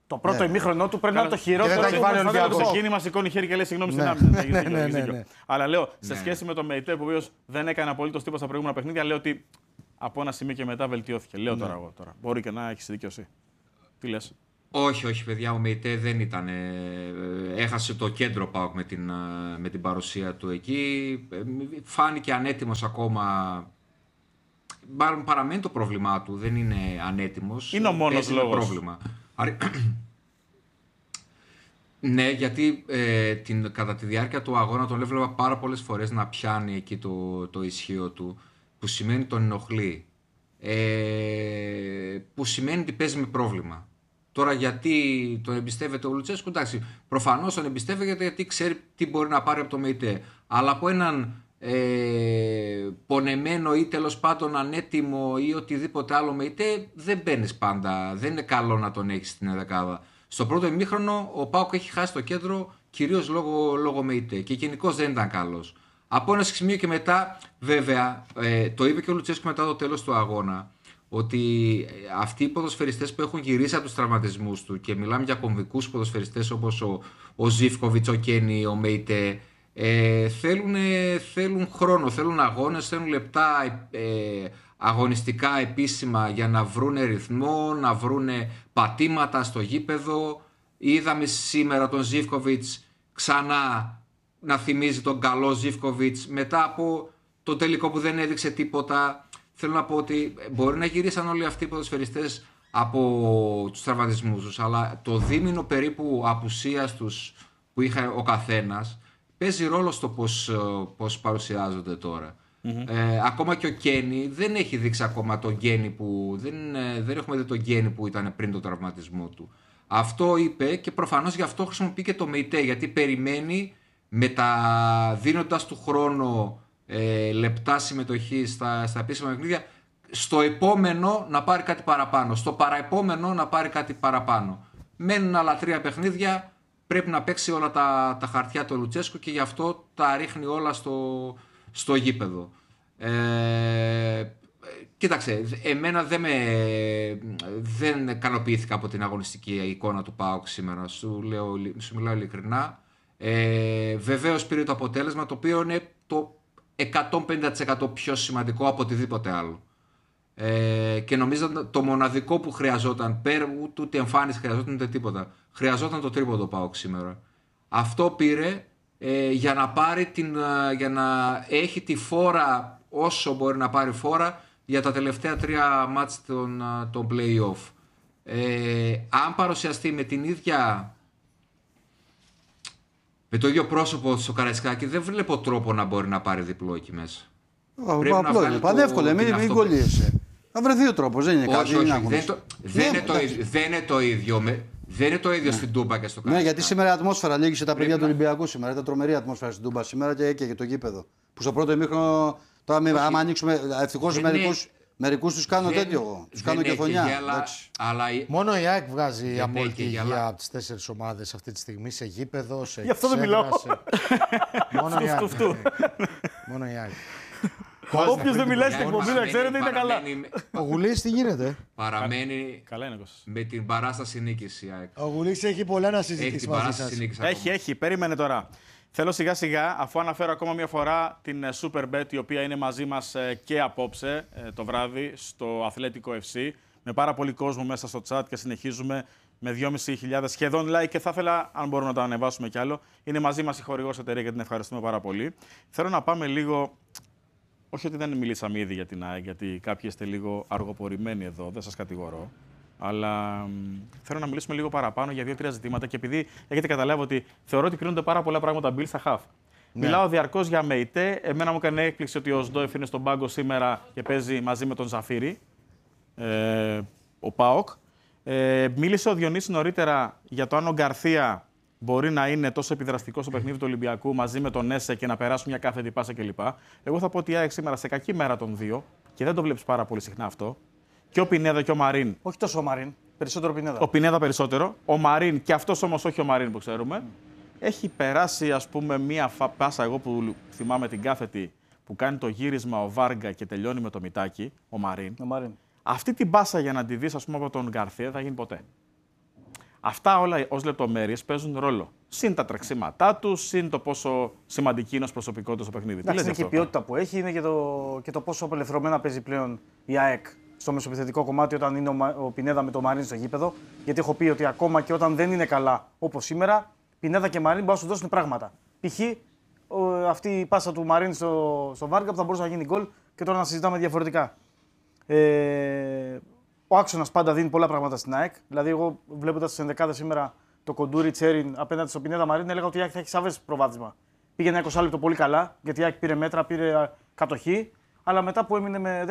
Το πρώτο ημίχρονο του πρέπει να είναι το χειρότερο. Δεν θα βάλει το ξεκίνημα, σηκώνει χέρι και λέει συγγνώμη στην άμυνα. Αλλά λέω, σε σχέση με τον Μεϊτέ, που ο δεν έκανε απολύτως τίποτα στα προηγούμενα παιχνίδια, λέω ότι από ένα σημείο και μετά βελτιώθηκε. Λέω τώρα εγώ. Μπορεί και να έχει δίκιο εσύ. Τι λες? Όχι, παιδιά, ο Μεϊτέ δεν ήταν. Έχασε το κέντρο ΠΑΟΚ με την παρουσία του εκεί. Φάνηκε ανέτοιμος ακόμα. Παραμένει το πρόβλημά του, δεν είναι ανέτοιμος. Είναι ο μόνος λόγος. Πρόβλημα. Ναι, γιατί κατά τη διάρκεια του αγώνα τον έβλεπα πάρα πολλές φορές να πιάνει εκεί το ισχύο του, που σημαίνει τον ενοχλεί, που σημαίνει ότι παίζει με πρόβλημα. Τώρα γιατί τον εμπιστεύεται ο Λουτσέσκου, εντάξει, προφανώς τον εμπιστεύεται γιατί ξέρει τι μπορεί να πάρει από το Μεϊτέ, αλλά από έναν πονεμένο ή τέλος πάντων ανέτοιμο ή οτιδήποτε άλλο Μεϊτέ δεν μπαίνεις πάντα, δεν είναι καλό να τον έχεις στην δεκάδα. Στο πρώτο ημίχρονο ο ΠΑΟΚ έχει χάσει το κέντρο κυρίως λόγω Μεϊτέ και γενικώς δεν ήταν καλός. Από ένα σημείο και μετά, βέβαια, το είπε και ο Λουτσέσκου μετά το τέλος του αγώνα, ότι αυτοί οι ποδοσφαιριστές που έχουν γυρίσει από τους τραυματισμούς του, και μιλάμε για κομβικούς ποδοσφαιριστές όπως ο Ζίβκοβιτς, ο Κένι, ο Μεϊτέ, θέλουν χρόνο, θέλουν αγώνες, θέλουν λεπτά αγωνιστικά επίσημα για να βρούνε ρυθμό, να βρούνε πατήματα στο γήπεδο. Είδαμε σήμερα τον Ζίβκοβιτς ξανά να θυμίζει τον καλό Ζίβκοβιτς μετά από το τελικό που δεν έδειξε τίποτα. Θέλω να πω ότι μπορεί να γυρίσαν όλοι αυτοί οι ποδοσφαιριστές από τους τραυματισμούς τους, αλλά το δίμηνο περίπου απουσίας τους που είχε ο καθένας παίζει ρόλο στο πώς παρουσιάζονται τώρα. Ακόμα και ο Κένι δεν έχει δείξει ακόμα τον Κένι που δεν έχουμε δει τον Κένι που ήταν πριν τον τραυματισμό του. Αυτό είπε και προφανώς γι' αυτό χρησιμοποιεί και το Μεϊτέ, γιατί περιμένει δίνοντας του χρόνο λεπτά συμμετοχή στα επίσημα παιχνίδια, στο επόμενο να πάρει κάτι παραπάνω, στο παραεπόμενο να πάρει κάτι παραπάνω. Μένουν άλλα 3 παιχνίδια, πρέπει να παίξει όλα τα χαρτιά του Λουτσέσκου και γι' αυτό τα ρίχνει όλα στο γήπεδο. Κοίταξε, εμένα δεν ικανοποιήθηκα από την αγωνιστική εικόνα του ΠΑΟΚ σήμερα, σου μιλάω ειλικρινά. Βεβαίως πήρε το αποτέλεσμα, το οποίο είναι το 150% πιο σημαντικό από οτιδήποτε άλλο. Και νομίζω το μοναδικό που χρειαζόταν, πέρα ούτε εμφάνιση χρειαζόταν ούτε τίποτα, χρειαζόταν το τρίποντο ΠΑΟΚ σήμερα. Αυτό πήρε για να έχει τη φόρα όσο μπορεί να πάρει φόρα για τα τελευταία 3 μάτς των play-off. Αν παρουσιαστεί με το ίδιο πρόσωπο στο Καραϊσκάκη, δεν βλέπω τρόπο να μπορεί να πάρει διπλό εκεί μέσα. Απλό είναι. Πανεύκολο, μην κολλήσει. Θα βρεθεί ο τρόπος, δεν είναι κάτι. Δεν είναι το ίδιο. Δεν είναι το ίδιο στην Τούμπα και στο Καραϊσκάκη. Ναι, γιατί σήμερα η ατμόσφαιρα λύγησε τα παιδιά του Ολυμπιακού σήμερα. Ήταν τρομερή ατμόσφαιρα στην Τούμπα σήμερα και το γήπεδο. Που στο πρώτο ημίχρονο, τώρα άμα ανοίξουμε, ευτυχώς μερικούς τους κάνω τέτοιο εγώ. Τους κάνω και φωνιά. Μόνο η ΑΕΚ βγάζει απόλυτη υγεία από τις 4 ομάδες αυτή τη στιγμή σε γήπεδο, σε γι' αυτό δεν μιλάω. Μόνο η ΑΕΚ. Όποιος δεν μιλάει στην εκπομπή, να ξέρετε, είναι καλά. Ο Γουλής τι γίνεται? Παραμένει με την παράσταση νίκης η ΑΕΚ. Ο Γουλής έχει πολλά να συζητήσει μαζί σας. Έχει. Περίμενε τώρα. Θέλω σιγά σιγά, αφού αναφέρω ακόμα μια φορά την Superbet, η οποία είναι μαζί μας και απόψε το βράδυ στο Αθλέτικο FC, με πάρα πολύ κόσμο μέσα στο chat και συνεχίζουμε με 2.500 σχεδόν like και θα ήθελα, αν μπορούμε να το ανεβάσουμε κι άλλο. Είναι μαζί μας η χορηγός εταιρεία και την ευχαριστούμε πάρα πολύ. Θέλω να πάμε λίγο, όχι ότι δεν μιλήσαμε ήδη για την ΑΕΚ, γιατί κάποιοι είστε λίγο αργοπορημένοι εδώ, δεν σας κατηγορώ. Αλλά θέλω να μιλήσουμε λίγο παραπάνω για 2-3 ζητήματα και επειδή έχετε καταλάβει ότι θεωρώ ότι κρίνονται πάρα πολλά πράγματα Bill στα χαφ. Ναι. Μιλάω διαρκώς για Μεϊτέ. Εμένα μου έκανε έκπληξη ότι ο Σντόεφ είναι στον πάγκο σήμερα και παίζει μαζί με τον Ζαφίρι, ο ΠΑΟΚ. Μίλησε ο Διονύσης νωρίτερα για το αν ο Γκαρθία μπορεί να είναι τόσο επιδραστικό στο παιχνίδι του Ολυμπιακού μαζί με τον Έσε και να περάσουν μια κάθετη πάσα κλπ. Εγώ θα πω ότι η ΑΕΚ σήμερα σε κακή μέρα των δύο και δεν το βλέπεις πάρα πολύ συχνά αυτό. Και ο Πινέδα και ο Μαρίν. Όχι τόσο ο Μαρίν. Περισσότερο Πινέδα. Ο Πινέδα περισσότερο. Ο Μαρίν και αυτός όμως όχι ο Μαρίν που ξέρουμε. Έχει περάσει, ας πούμε, μία πάσα. Εγώ που θυμάμαι την κάθετη που κάνει το γύρισμα ο Βάργκα και τελειώνει με το μητάκι, ο Μαρίν. Ο Μαρίν. Αυτή την πάσα για να τη δεις, ας πούμε, από τον Γκαρθία δεν θα γίνει ποτέ. Αυτά όλα ως λεπτομέρειες παίζουν ρόλο. Συν τα τρεξίματά του, συν το πόσο σημαντική είναι ως προσωπικότητα στο παιχνίδι. Εντάξει, είναι και η ποιότητα που έχει, είναι και το πόσο απελευθερωμένα παίζει πλέον η ΑΕΚ στο μεσοπιθετικό κομμάτι όταν είναι ο Πινέδα με το Μαρίνι στο γήπεδο. Γιατί έχω πει ότι ακόμα και όταν δεν είναι καλά όπως σήμερα, Πινέδα και Μαρίνι μπορούν να σου δώσουν πράγματα. Π.χ. αυτή η πάσα του Μαρίνι στο Βάργα που θα μπορούσε να γίνει γκολ και τώρα να συζητάμε διαφορετικά. Ο άξονας πάντα δίνει πολλά πράγματα στην ΑΕΚ. Δηλαδή, εγώ βλέποντας τις ενδεκάδες σήμερα το Κοντούρι Τσέριν απέναντι στο Πινέδα Μαρίνι, έλεγα ότι η ΑΕΚ θα έχει σαφές προβάδισμα. Πήγε ένα 20 λεπτό πολύ καλά, γιατί η ΑΕΚ πήρε μέτρα, πήρε κατοχή, αλλά μετά που έμεινε με